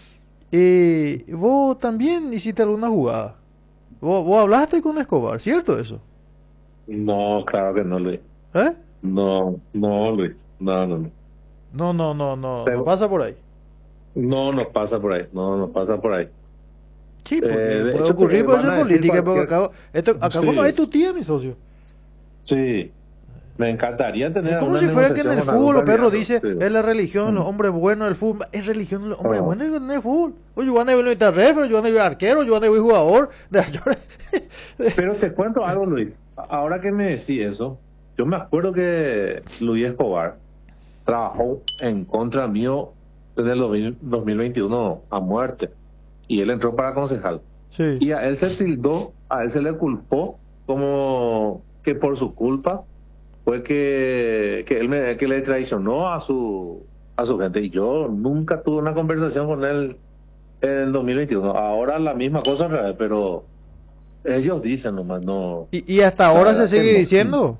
Eh, vos también hiciste alguna jugada. Vos, vos hablaste con Escobar, ¿cierto eso? No, claro que no, Luis. ¿Eh? No, no, Luis. No, no, no. No, no, no, no, no Pero pasa por ahí. no nos pasa por ahí. No nos pasa por ahí. Sí, Eh, porque de puede hecho, te ocurrir, puede van ser a decir política, porque cualquier. acá, esto, acá cuando hay Sí, tu tía, mi socio. sí. Me encantaría Es tener como una si fuera que en negociación el con algún fútbol los perros candidato. dice, Sí. es la religión de los Mm. hombres buenos del fútbol. Es religión de los hombres Ah. buenos en el fútbol. Oye, yo ando a ir refer, yo ando a ir arquero, yo ando a ir jugador. De- Pero te cuento algo, Luis. Ahora que me decís eso, yo me acuerdo que Luis Escobar trabajó en contra mío desde el dos mil dos mil veintiuno a muerte. Y él entró para concejal. Sí, Y a él se tildó, a él se le culpó como que por su culpa fue que, que él me, que le traicionó a su a su gente. Y yo nunca tuve una conversación con él en el dos mil veintiuno. Ahora la misma cosa, al revés, pero ellos dicen nomás, no, y, y hasta la ahora se verdad que sigue no. diciendo.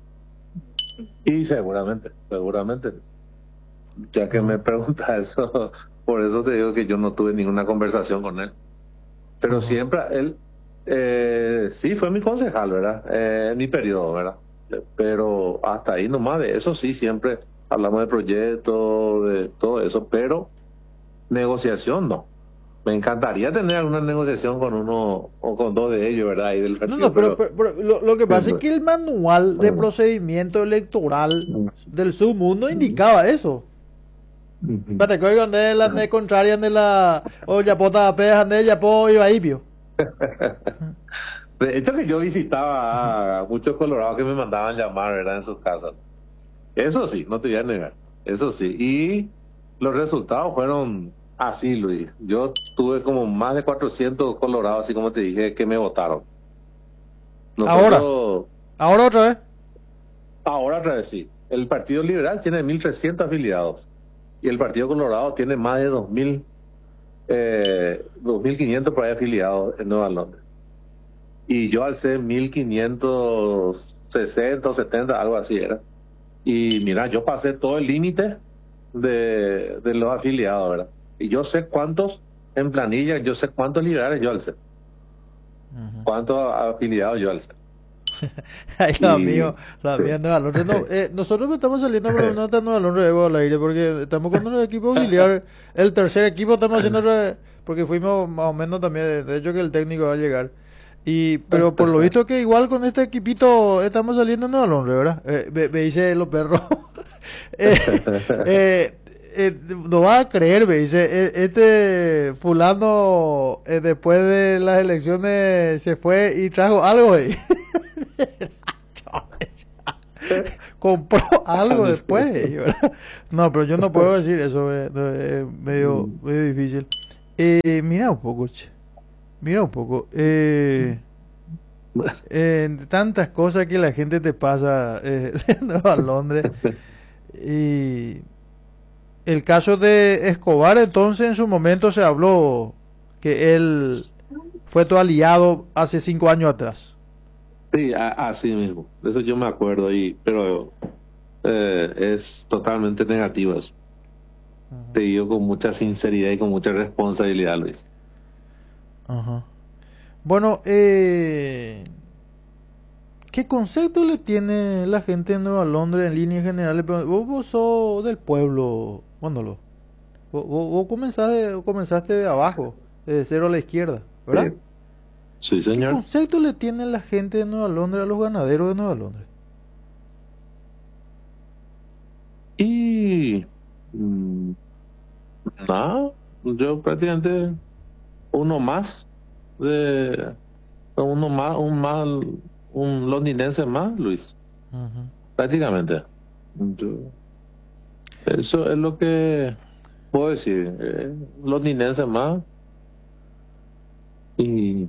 Y seguramente, seguramente, ya que me Ajá, preguntas eso, por eso te digo que yo no tuve ninguna conversación con él. Pero ajá. siempre él, eh, sí, fue mi concejal, ¿verdad? Eh, en mi periodo, ¿verdad? Pero hasta ahí nomás, de eso sí, siempre hablamos de proyectos, de todo eso, pero negociación no. Me encantaría tener alguna negociación con uno o con dos de ellos, ¿verdad? Ahí del No, partido, no, pero, pero pero- pero lo, lo que pasa es que el manual de bueno, procedimiento electoral mm, del submundo indicaba eso. mm, Espérate, que oigan de la de contraria de la o ya pota peja de ya po iba ahí, pio. de hecho que yo visitaba a muchos colorados que me mandaban llamar, ¿verdad? En sus casas. Eso sí, no te voy a negar. Eso sí. Y los resultados fueron así, Luis. Yo tuve como más de cuatrocientos colorados, así como te dije, que me votaron. Ahora, Nosotros, ahora otra vez. ahora otra vez sí. El Partido Liberal tiene mil trescientos afiliados. Y el Partido Colorado tiene más de dos mil, eh, dos mil quinientos por ahí afiliados en Nueva Londres. Y yo alcé mil quinientos sesenta o setenta, algo así era. Y mira, yo pasé todo el límite de, de los afiliados, ¿verdad? Y yo sé cuántos en planilla, yo sé cuántos liberales yo alcé, Ujú. cuántos afiliados yo alcé. Ay, los Y amigos, los sí, amigos de Nueva Londres. No, eh, nosotros estamos saliendo por una nota de Nueva Londres Evo al aire porque estamos con el equipo auxiliar. El tercer equipo estamos haciendo re- porque fuimos más o menos también, de de hecho que el técnico va a llegar. Y, pero por lo visto que igual con este equipito estamos saliendo en Nueva Londres, ¿verdad? Eh, me, me dice los perros. Eh, eh, eh, no vas a creer, me dice, eh, este fulano eh, después de las elecciones se fue y trajo algo ahí. Compró algo después, ¿verdad? No, pero yo no puedo decir eso, es eh, medio, medio difícil. Eh, mira un poco, che. Mira un poco. Eh, eh, tantas cosas que la gente te pasa eh, de Nueva Londres. Y el caso de Escobar, entonces en su momento se habló que él fue tu aliado hace cinco años atrás. Sí, a- así mismo. De eso yo me acuerdo, y, pero eh, es totalmente negativo eso. Te digo con mucha sinceridad y con mucha responsabilidad, Luis. Ajá. Bueno, eh, ¿qué concepto le tiene la gente de Nueva Londres en líneas generales? Pero Vos, vos sos del pueblo, Manolo. Vos, vos, vos comenzaste, comenzaste de abajo, de cero a la izquierda, ¿verdad? Sí, ¿Qué señor. concepto le tiene la gente de Nueva Londres a los ganaderos de Nueva Londres? Y mm, nada, yo prácticamente uno más de uno más, un más, un londinense más, Luis. Ujú. Prácticamente. Yo- eso es lo que puedo decir. Eh, londinense más. Y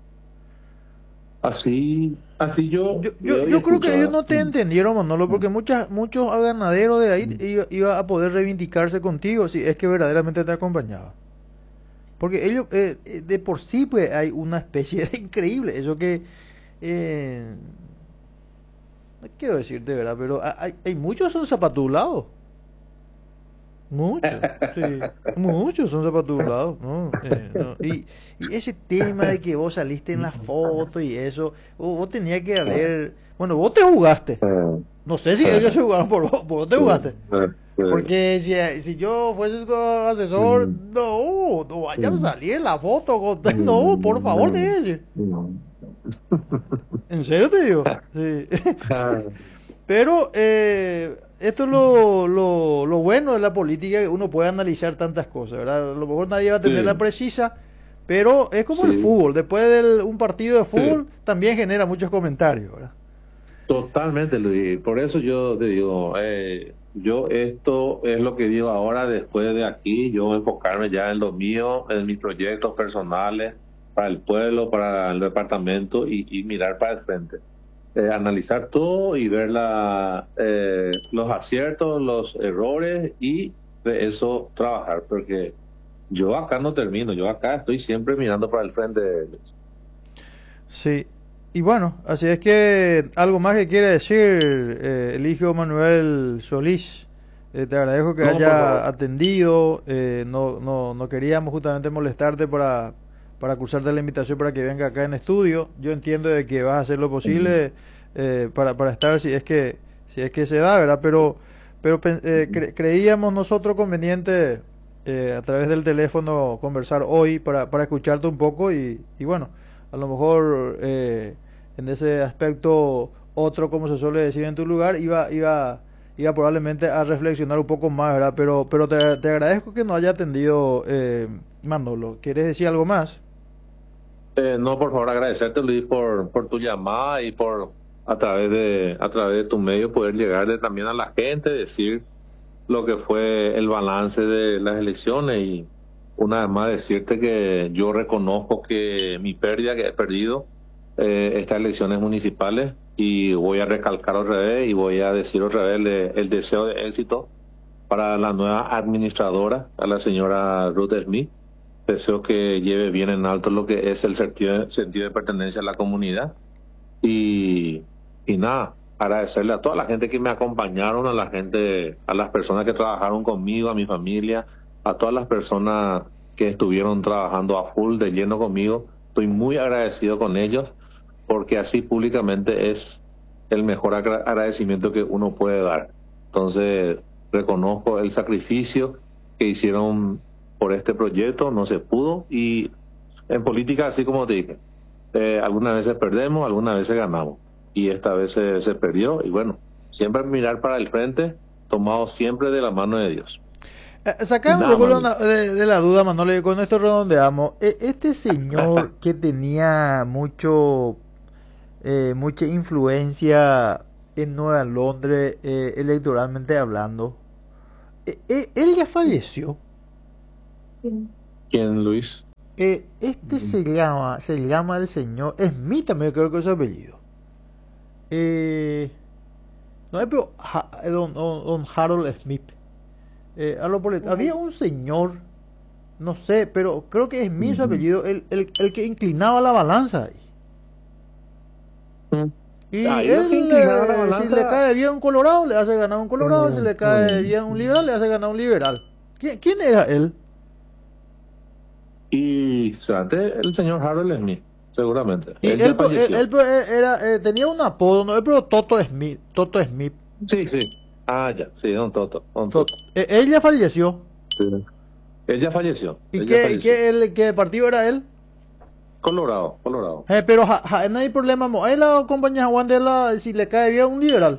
así, así yo Yo, yo, veo y yo creo escucho, que ellos ¿verdad? no te entendieron, Manolo, porque muchas, muchos ganaderos de ahí iba, iba a poder reivindicarse contigo si es que verdaderamente te acompañaba. Porque ellos, eh, eh, de por sí, pues hay una especie de increíble, eso que, eh, no quiero decir de verdad, pero ha- hay, hay muchos son zapatulados. Muchos, sí, muchos son zapatulados, ¿no? Eh, no. Y, y ese tema de que vos saliste en la foto y eso, vos, vos tenías que haber, bueno, vos te jugaste, Eh, no sé si ellos se jugaron por vos, vos vos te eh, jugaste, eh, eh, porque si, si yo fuese tu asesor, mm, no, no vaya a mm, salir en la foto, con- no, por favor, te voy a mm, decir, mm. en serio te digo, sí. Ah, Pero eh, esto es lo, lo, lo bueno de la política, que uno puede analizar tantas cosas, ¿verdad? A lo mejor nadie va a tener la sí, precisa, pero es como el sí, fútbol. Después de un partido de sí. fútbol también genera muchos comentarios, ¿verdad? Totalmente, Luis. Por eso yo te digo, eh, yo esto es lo que digo ahora, después de aquí, yo enfocarme ya en lo mío, en mis proyectos personales, para el pueblo, para el departamento, y, y mirar para el frente. Eh, analizar todo y ver la, eh, los aciertos, los errores, y de eso trabajar, porque yo acá no termino, yo acá estoy siempre mirando para el frente. Sí. Y bueno, así es que algo más que quiere decir, eh, Eligio Manuel Solís. Eh, te agradezco que No, por haya favor. atendido. eh, no, no, no queríamos justamente molestarte para, para cursarte la invitación para que venga acá en estudio. Yo entiendo de que vas a hacer lo posible eh, para, para estar si es que si es que se da, ¿verdad? Pero, pero pen- eh, cre- creíamos nosotros conveniente eh, a través del teléfono conversar hoy para, para escucharte un poco y, y bueno, a lo mejor eh, en ese aspecto otro, como se suele decir en tu lugar, iba, iba, iba probablemente a reflexionar un poco más, ¿verdad? Pero, pero te, te agradezco que nos haya atendido eh, Manolo. ¿Quieres decir algo más? Eh, no, por favor, agradecerte, Luis, por, por tu llamada y por a través de a través de tu medio poder llegarle también a la gente, decir lo que fue el balance de las elecciones, y una vez más decirte que yo reconozco que mi pérdida, que he perdido eh, estas elecciones municipales, y voy a recalcar otra vez y voy a decir otra vez le- el deseo de éxito para la nueva administradora, a la señora Ruth Smith. Deseo que lleve bien en alto lo que es el sentido, sentido de pertenencia a la comunidad. Y, y nada, agradecerle a toda la gente que me acompañaron, a la gente, a las personas que trabajaron conmigo, a mi familia, a todas las personas que estuvieron trabajando a full, de lleno conmigo. Estoy muy agradecido con ellos, porque así públicamente es el mejor agra- agradecimiento que uno puede dar. Entonces, reconozco el sacrificio que hicieron por este proyecto, no se pudo, y en política, así como te dije, eh, algunas veces perdemos, algunas veces ganamos, y esta vez se, se perdió, y bueno, siempre mirar para el frente, tomado siempre de la mano de Dios. Eh, Sacame un Nada poco más. la- de, de la duda, Manolo, y con esto redondeamos. E- Este señor que tenía mucho, eh, mucha influencia en Nueva Londres, eh, electoralmente hablando, eh, eh, él ya falleció. ¿Quién, Luis? Eh, este se llama, se llama el señor Smith, también creo que es su apellido. Eh, no, es pero Ja- eh, don, don- don Harold Smith. Eh, a lo por el- había un señor, no sé, pero creo que es Smith su Ujú. apellido, el, el, el que inclinaba la balanza ahí. Mm. Y Ahí lo que él, inclinaba la eh, si le balanza. cae bien un colorado, le hace ganar un colorado. Si le cae Mm, bien un liberal, le hace ganar un liberal. ¿Quién, quién era él? Y antes el señor Harold Smith, seguramente. Y Él ya él, po- él, falleció. él, po- eh, era, eh, tenía un apodo, ¿no? Él, pero Toto Smith. Toto Smith. Sí, sí. Ah, ya, sí, don Toto, don Tot- Toto. eh, él ya falleció. Sí. Él ya falleció. ¿Y Él ya qué, falleció. qué, él- qué partido era él? Colorado, Colorado. Eh, pero ja, ja, no hay problema. mo. Ahí la compañía Juan de la, si le cae bien un liberal.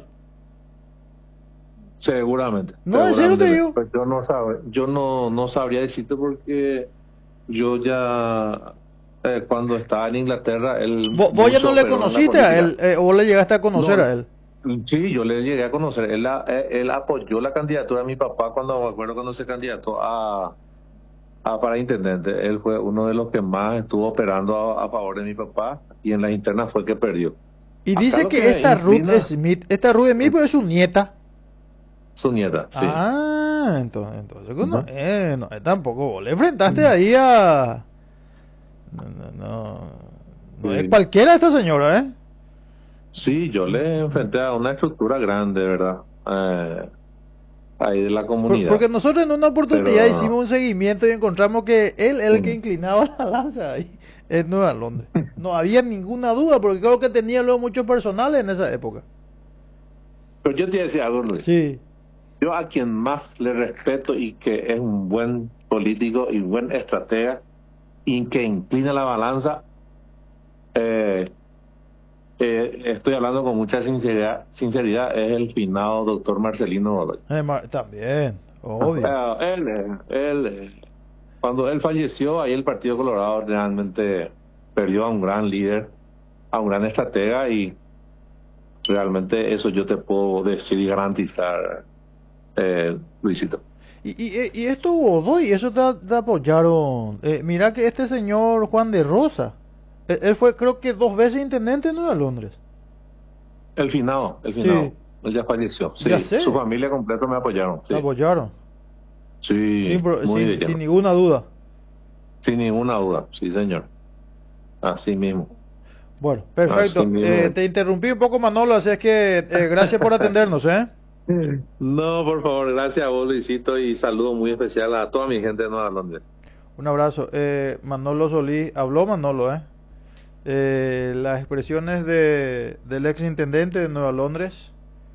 Seguramente. No, en serio te seguramente. digo. Pues yo no sabe, yo no, no sabría decirte porque yo ya eh, cuando estaba en Inglaterra, él Vos, vos ya mucho no le operó en la conociste a política. él, eh, o le llegaste a conocer No, a él. sí, yo le llegué a conocer. Él, a- él, él apoyó la candidatura de mi papá cuando me acuerdo cuando se candidató a, a para intendente. Él fue uno de los que más estuvo operando a, a favor de mi papá y en las internas fue que perdió. Y Acá dice lo que que esta Ruth inclina Smith, esta Ruth Smith pues, es su nieta. su nieta, sí. Ah, entonces, entonces no, Ujú. eh, no, eh, tampoco vos le enfrentaste ahí a... No, no, no, no es Sí. cualquiera esta señora, ¿eh? Sí, yo le enfrenté a una estructura grande, ¿verdad? Eh, ahí de la Por- comunidad. porque nosotros en una oportunidad Pero hicimos un seguimiento y encontramos que él era el que mm, inclinaba la lanza ahí en Nueva Londres. No había ninguna duda, porque creo que tenía luego muchos personales en esa época. pero yo te decía algo, Luis. Sí. Yo a quien más le respeto y que es un buen político y buen estratega y que inclina la balanza, eh, eh, estoy hablando con mucha sinceridad, sinceridad, es el finado doctor Marcelino Godoy. Eh, ma- también, obvio. Eh, él, eh, él, eh, cuando él falleció, ahí el Partido Colorado realmente perdió a un gran líder, a un gran estratega y realmente eso yo te puedo decir y garantizar, eh, Luisito. Y, y, y esto Godoy, eso te, te apoyaron. Eh, mira que este señor Juan de Rosa, él, él fue creo que dos veces intendente en Nueva Londres. El finado, el Sí, finado. Él ya falleció. Sí, ya sé, su familia completa me apoyaron. te Sí, apoyaron. sí, Sin, pro- muy de sin, sin lleno. ninguna duda. Sin ninguna duda, sí, señor. Así mismo. Bueno, Así perfecto. mismo. Eh, te interrumpí un poco, Manolo, así es que eh, gracias por atendernos, ¿eh? No, por favor, gracias a vos, Luisito, y saludo muy especial a toda mi gente de Nueva Londres. Un abrazo. Eh, Manolo Solís, habló Manolo, ¿eh? Eh, las expresiones de, del ex intendente de Nueva Londres,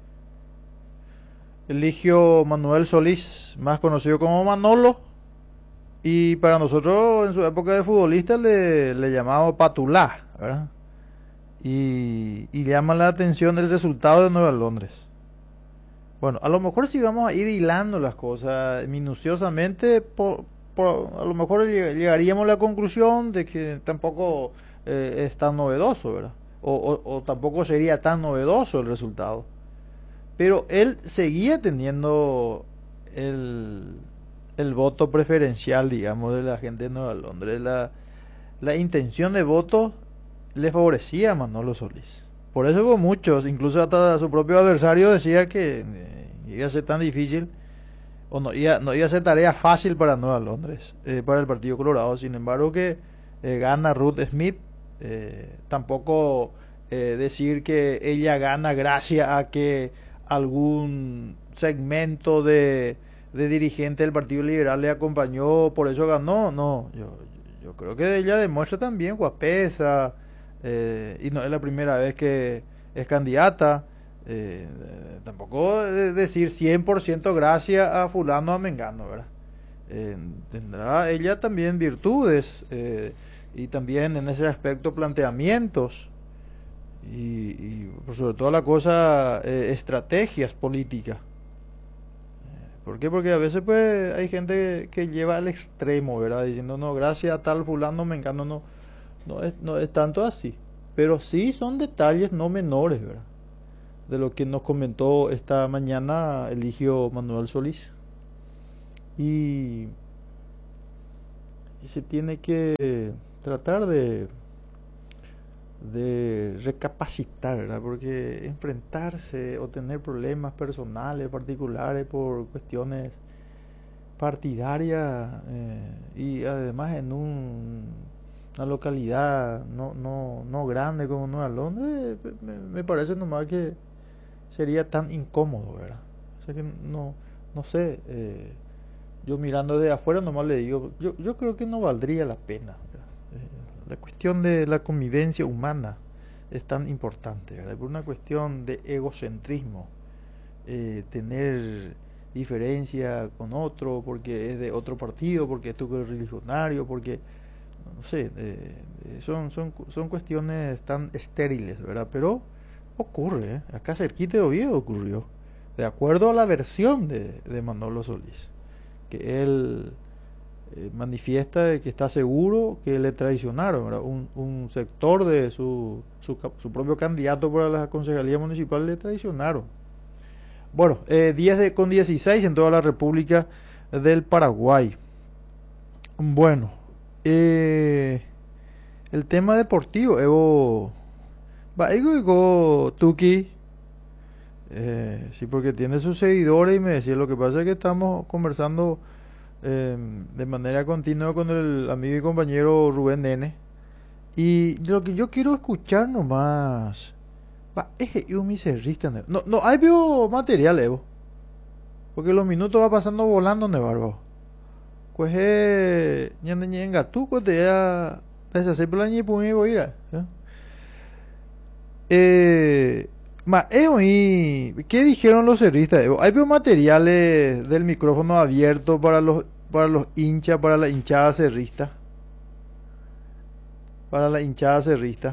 Eligio Manuel Solís, más conocido como Manolo, y para nosotros en su época de futbolista le, le llamábamos Patulá, ¿verdad? Y, y llama la atención el resultado de Nueva Londres. Bueno, a lo mejor si vamos a ir hilando las cosas minuciosamente, por, por- a lo mejor lleg- llegaríamos a la conclusión de que tampoco eh, es tan novedoso, ¿verdad? O, o- o tampoco sería tan novedoso el resultado. Pero él seguía teniendo el, el voto preferencial, digamos, de la gente de Nueva Londres. La, la intención de voto le favorecía a Manolo Solís. Por eso hubo muchos, incluso hasta su propio adversario decía que eh, iba a ser tan difícil o no iba, no iba a ser tarea fácil para Nueva Londres, eh, para el Partido Colorado. Sin embargo, que eh, gana Ruth Smith, eh, tampoco eh, decir que ella gana gracias a que algún segmento de, de dirigente del Partido Liberal le acompañó, por eso ganó. No, yo, yo creo que ella demuestra también guapesa, eh, y no es la primera vez que es candidata. Eh, eh, tampoco de- decir cien por ciento gracias a fulano a Mengano, ¿verdad? Eh, tendrá ella también virtudes, eh, y también en ese aspecto planteamientos y, y por sobre todo la cosa, eh, estrategias políticas. ¿Por qué? Porque a veces pues hay gente que lleva al extremo, ¿verdad? Diciendo, no, gracias a tal fulano me encanta, no, no es, no es tanto así. Pero sí son detalles no menores, ¿verdad? De lo que nos comentó esta mañana Eligio Manuel Solís. Y, y se tiene que tratar de, de recapacitar, ¿verdad? Porque enfrentarse o tener problemas personales, particulares, por cuestiones partidarias eh, y además en un, una localidad no, no, no grande como Nueva Londres, me, me parece nomás que sería tan incómodo, ¿verdad? O sea que no, no sé, eh, yo mirando de afuera nomás le digo, yo, yo creo que no valdría la pena, ¿verdad? Eh, la cuestión de la convivencia humana es tan importante, ¿verdad? Por una cuestión de egocentrismo, eh, tener diferencia con otro porque es de otro partido, porque es tu religionario, porque no sé, eh, son, son, son cuestiones tan estériles, ¿verdad? Pero ocurre, ¿eh? Acá cerquita de Oviedo ocurrió, de acuerdo a la versión de, de Manolo Solís, que él eh, manifiesta de que está seguro que le traicionaron, ¿verdad? Un, un sector de su, su, su propio candidato para la concejalía municipal le traicionaron. Bueno, eh, diez de, con dieciséis en toda la República del Paraguay. Bueno, eh, el tema deportivo, Evo, va, Evo, Tuki, eh, sí, porque tiene sus seguidores y me decía, lo que pasa es que estamos conversando eh, de manera continua con el amigo y compañero Rubén Nene, y lo que yo quiero escuchar nomás, va, es un miserrista, no, no, hay veo material, Evo, porque los minutos va pasando volando, Nevarbo. Pues eh, ñande ñenga tú pues te ya esa se plan y pues voy a ir. Eh, ma eh, y ¿qué dijeron los cerristas? Hay veo materiales del micrófono abierto para los para los hinchas, para la hinchada cerrista. Para la hinchada cerrista.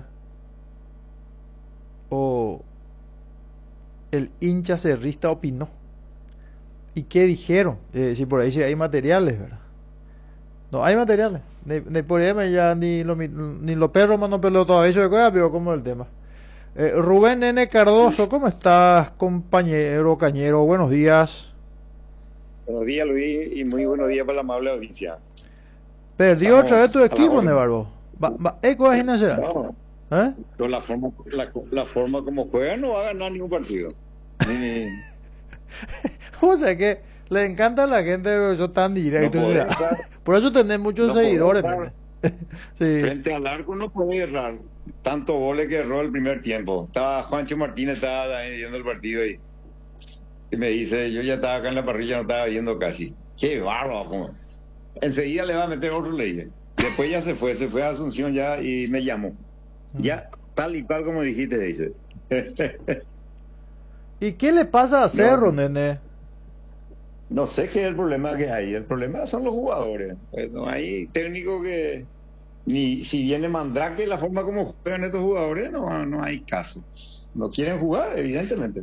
O el hincha cerrista opinó. ¿Y qué dijeron? Eh, si por ahí sí hay materiales, ¿verdad? No hay materiales. Ni, ni por ahí ya ni los ni los perros más no peleo todavía. Eso de pero como el tema. Eh, Rubén Nene Cardoso, ¿cómo estás, compañero Cañero? Buenos días. Buenos días, Luis, y muy buenos días para la amable audiencia. Perdió otra vez tu equipo, Nevarbo. Va, va, eco de gimnasia. No, ¿Eh? pero la forma, la, la forma como juega no va a ganar ningún partido. Ni, ni... O sea que le encanta a la gente que yo tan directo. No Estar, por eso tenés muchos no seguidores. Sí. Frente al arco no puede errar. Tanto goles que erró el primer tiempo. Estaba Juancho Martínez, estaba ahí viendo el partido y, y me dice, yo ya estaba acá en la parrilla, no estaba viendo casi. Qué bárbaro. Enseguida le va a meter otro ley. Después ya se fue, se fue a Asunción ya y me llamó. Ya, tal y cual como dijiste, dice. ¿Y qué le pasa a Cerro, no, Nene? No sé qué es el problema que hay. El problema son los jugadores. Pues no hay técnico que... Ni si viene Mandrake, la forma como juegan estos jugadores, no, no hay caso. No quieren jugar, evidentemente.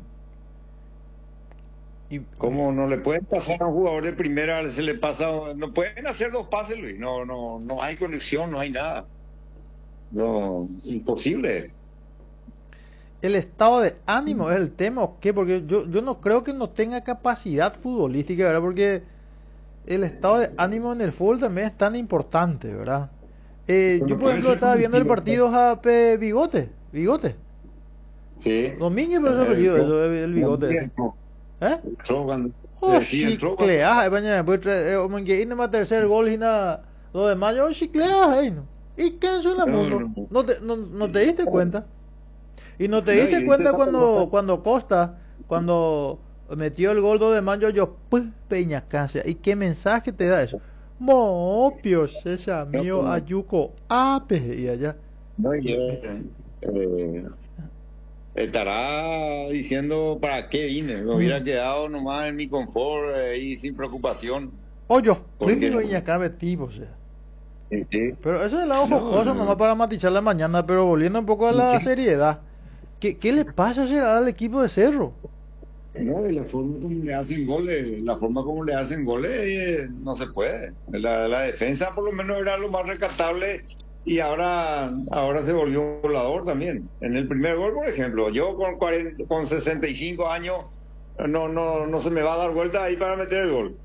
Y, como no le pueden pasar a un jugador de primera, se le pasa... No pueden hacer dos pases, Luis. No, no, no hay conexión, no hay nada. No, imposible. El estado de ánimo es el tema, ¿o qué? Porque yo, yo no creo que no tenga capacidad futbolística, ¿verdad? Porque el estado de ánimo en el fútbol también es tan importante, ¿verdad? Eh, yo, por ejemplo, estaba viendo el partido a P. Bigote. Bigote. Sí. Domínguez, pero ese apellido, el, el Bigote. ¿Eh? Oh, chicleaja, después el tercer gol y nada. Lo demás, yo chicleaja, ¿no? ¿Y qué es el mundo? ¿No te, no, no te diste cuenta? Y no te diste no, cuenta cuando, cuando Costa, cuando metió el gol de mayo, yo, pues, Peñacancia. ¿Y qué mensaje te da eso? Mopio, César mío, no, Ayuco, Ape, y allá. No, yo, eh, estará diciendo para qué vine. Me hubiera mm. quedado nomás en mi confort eh, y sin preocupación. Oye, yo, y acá metido, o sea. Sí, sí. Pero eso es el lado jocoso, no, no. nomás para matizar la mañana, pero volviendo un poco a la sí. seriedad. ¿Qué, ¿Qué le pasa será al equipo de Cerro? No, y la forma como le hacen goles, la forma como le hacen goles, eh, no se puede. La, la defensa por lo menos era lo más rescatable y ahora, ahora se volvió un volador también. En el primer gol, por ejemplo, yo con, cuarenta, con sesenta y cinco años no, no, no se me va a dar vuelta ahí para meter el gol.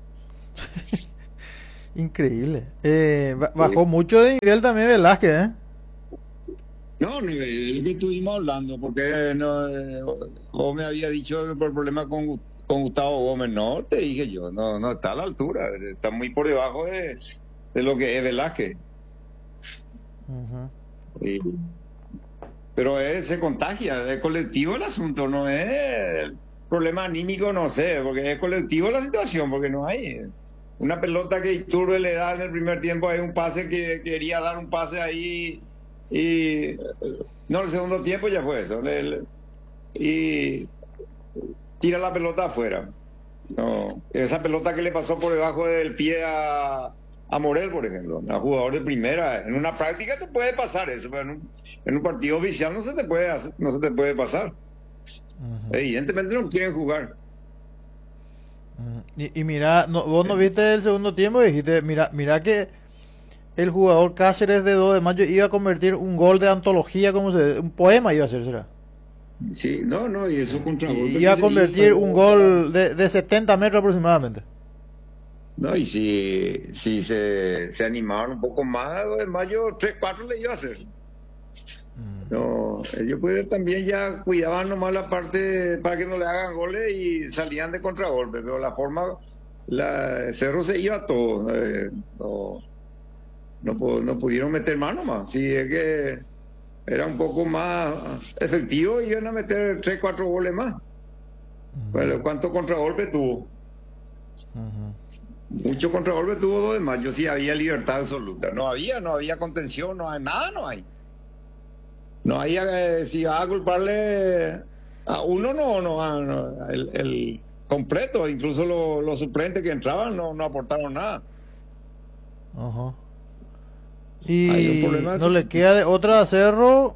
Increíble. Eh, bajó sí. mucho de nivel también Velázquez, ¿eh? No, no, el que estuvimos hablando, porque no, eh, vos me había dicho que por problema con, con Gustavo Gómez, no, te dije yo, no, no está a la altura, está muy por debajo de, de lo que es Velázquez. Uh-huh. Y, pero es, se contagia, es colectivo el asunto, no es problema anímico, no sé, porque es colectivo la situación, porque no hay una pelota que Iturbe le da en el primer tiempo, hay un pase que quería dar un pase ahí. Y no, el segundo tiempo ya fue eso. Le, le, y tira la pelota afuera. No, esa pelota que le pasó por debajo del pie a, a Morel, por ejemplo, a jugador de primera. En una práctica te puede pasar eso, pero en un, en un partido oficial no se te puede, hacer, no se te puede pasar. Uh-huh. Evidentemente no quieren jugar. Uh-huh. Y, y mira, no, vos no viste el segundo tiempo y dijiste, mira, mira que el jugador Cáceres de dos de mayo iba a convertir un gol de antología, como se un poema iba a hacer, ¿será? Sí, no, no, y eso contra y iba a convertir un gol de, de setenta metros aproximadamente. No, y si, si se, se animaban un poco más, dos de mayo, tres, cuatro le iba a hacer. Mm. No, ellos pues, también ya cuidaban nomás la parte para que no le hagan goles y salían de contragolpe, pero la forma, la Cerro se iba todo. Eh, no, No, no pudieron meter mano más. Si es que era un poco más efectivo, iban a meter tres, cuatro goles más. Uh-huh. Bueno, ¿cuánto contragolpe tuvo? Uh-huh. Mucho contragolpe tuvo dos de mayo. Sí, había libertad absoluta. No había, no había contención, no hay nada, no hay. No había, eh, si va a culparle a uno, no, no, no el, el completo, incluso los, los suplentes que entraban no, no aportaron nada. Ajá. Uh-huh. Y no le queda de otra a Cerro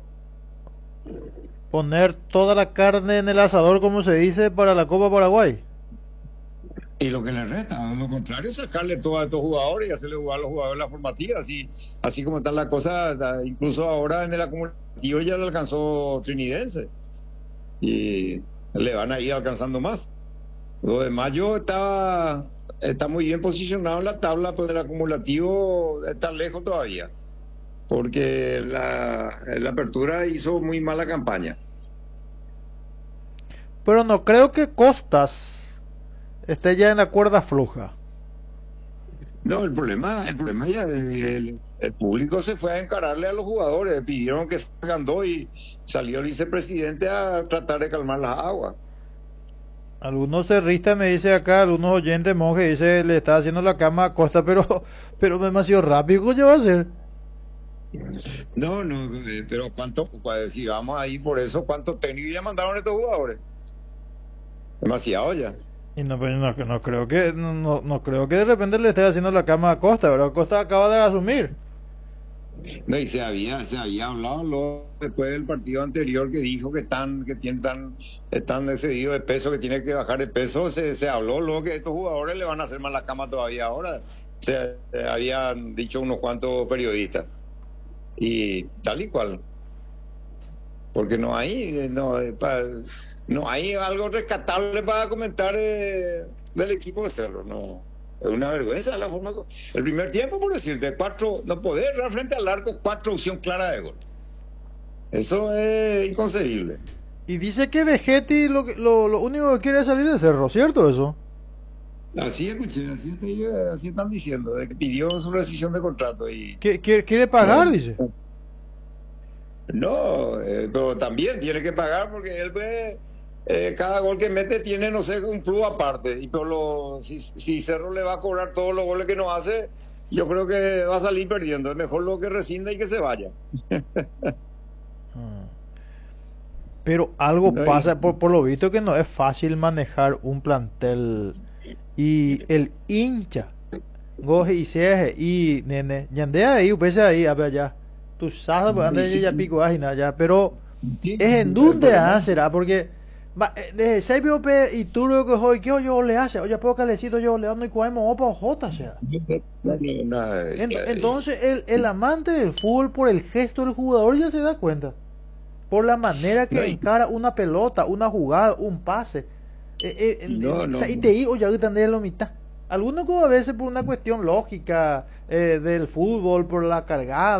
poner toda la carne en el asador, como se dice, para la Copa Paraguay. Y lo que le resta, lo contrario, sacarle todo a estos jugadores y hacerle jugar a los jugadores la formativa, así, así como están las cosas, incluso ahora en el acumulativo ya le alcanzó Trinidense y le van a ir alcanzando más. Lo de mayo está, está muy bien posicionado en la tabla, pero el acumulativo está lejos todavía, porque la, la apertura hizo muy mala campaña. Pero no creo que Costas esté ya en la cuerda floja. No, el problema, el problema ya el, el público se fue a encararle a los jugadores, pidieron que salgan dos y salió el vicepresidente a tratar de calmar las aguas. Algunos cerristas me dice acá, algunos oyentes monjes dice le está haciendo la cama a Costa, pero pero demasiado rápido, ¿cómo va a hacer? No, no, pero cuánto, si vamos ahí por eso, ¿cuántos técnicos ya mandaron estos jugadores? Demasiado ya. Y no, pues no, no creo que no, no, no creo que de repente le esté haciendo la cama a Costa, ¿verdad? Costa acaba de asumir. No, y se había, se había hablado luego, después del partido anterior que dijo que están, que tienen tan, están excedidos de peso, que tiene que bajar de peso, se, se habló luego que estos jugadores le van a hacer más la cama todavía ahora. Se, se habían dicho unos cuantos periodistas. Y tal y cual. Porque no hay, no, para, no hay algo rescatable para comentar eh, del equipo de Cerro, no. Es una vergüenza la forma. El primer tiempo, por decirte, cuatro, no poder errar frente al arco, cuatro opción clara de gol. Eso es inconcebible. Y dice que Vegetti lo, lo, lo único que quiere es salir de Cerro, ¿cierto eso? Así escuché, así, así están diciendo, de que pidió su rescisión de contrato. Y ¿Qué, quiere, quiere pagar, no, dice? No, eh, pero también tiene que pagar porque él ve. Eh, cada gol que mete tiene, no sé, un plus aparte. Y pero lo, si, si Cerro le va a cobrar todos los goles que nos hace, yo creo que va a salir perdiendo. Es mejor lo que rescinda y que se vaya. Pero algo no, pasa, por, por lo visto, que no es fácil manejar un plantel. Y el hincha, goje y seje, y nene, yandea ahí, upese ahí, a ver allá. Tú sabes, pues, anda ya pico, ya, pero es en donde será, porque. Desde seis B O P y tú lo que hoy que yo le hace, oye, puedo calecito yo le ando y cuademos opa o jota, sea. Entonces, el, el amante del fútbol, por el gesto del jugador, ya se da cuenta. Por la manera que encara una pelota, una jugada, un pase. Eh, eh, no, no, y te digo, ya ahorita de la mitad. Algunos como a veces por una cuestión lógica eh, del fútbol, por la cargada.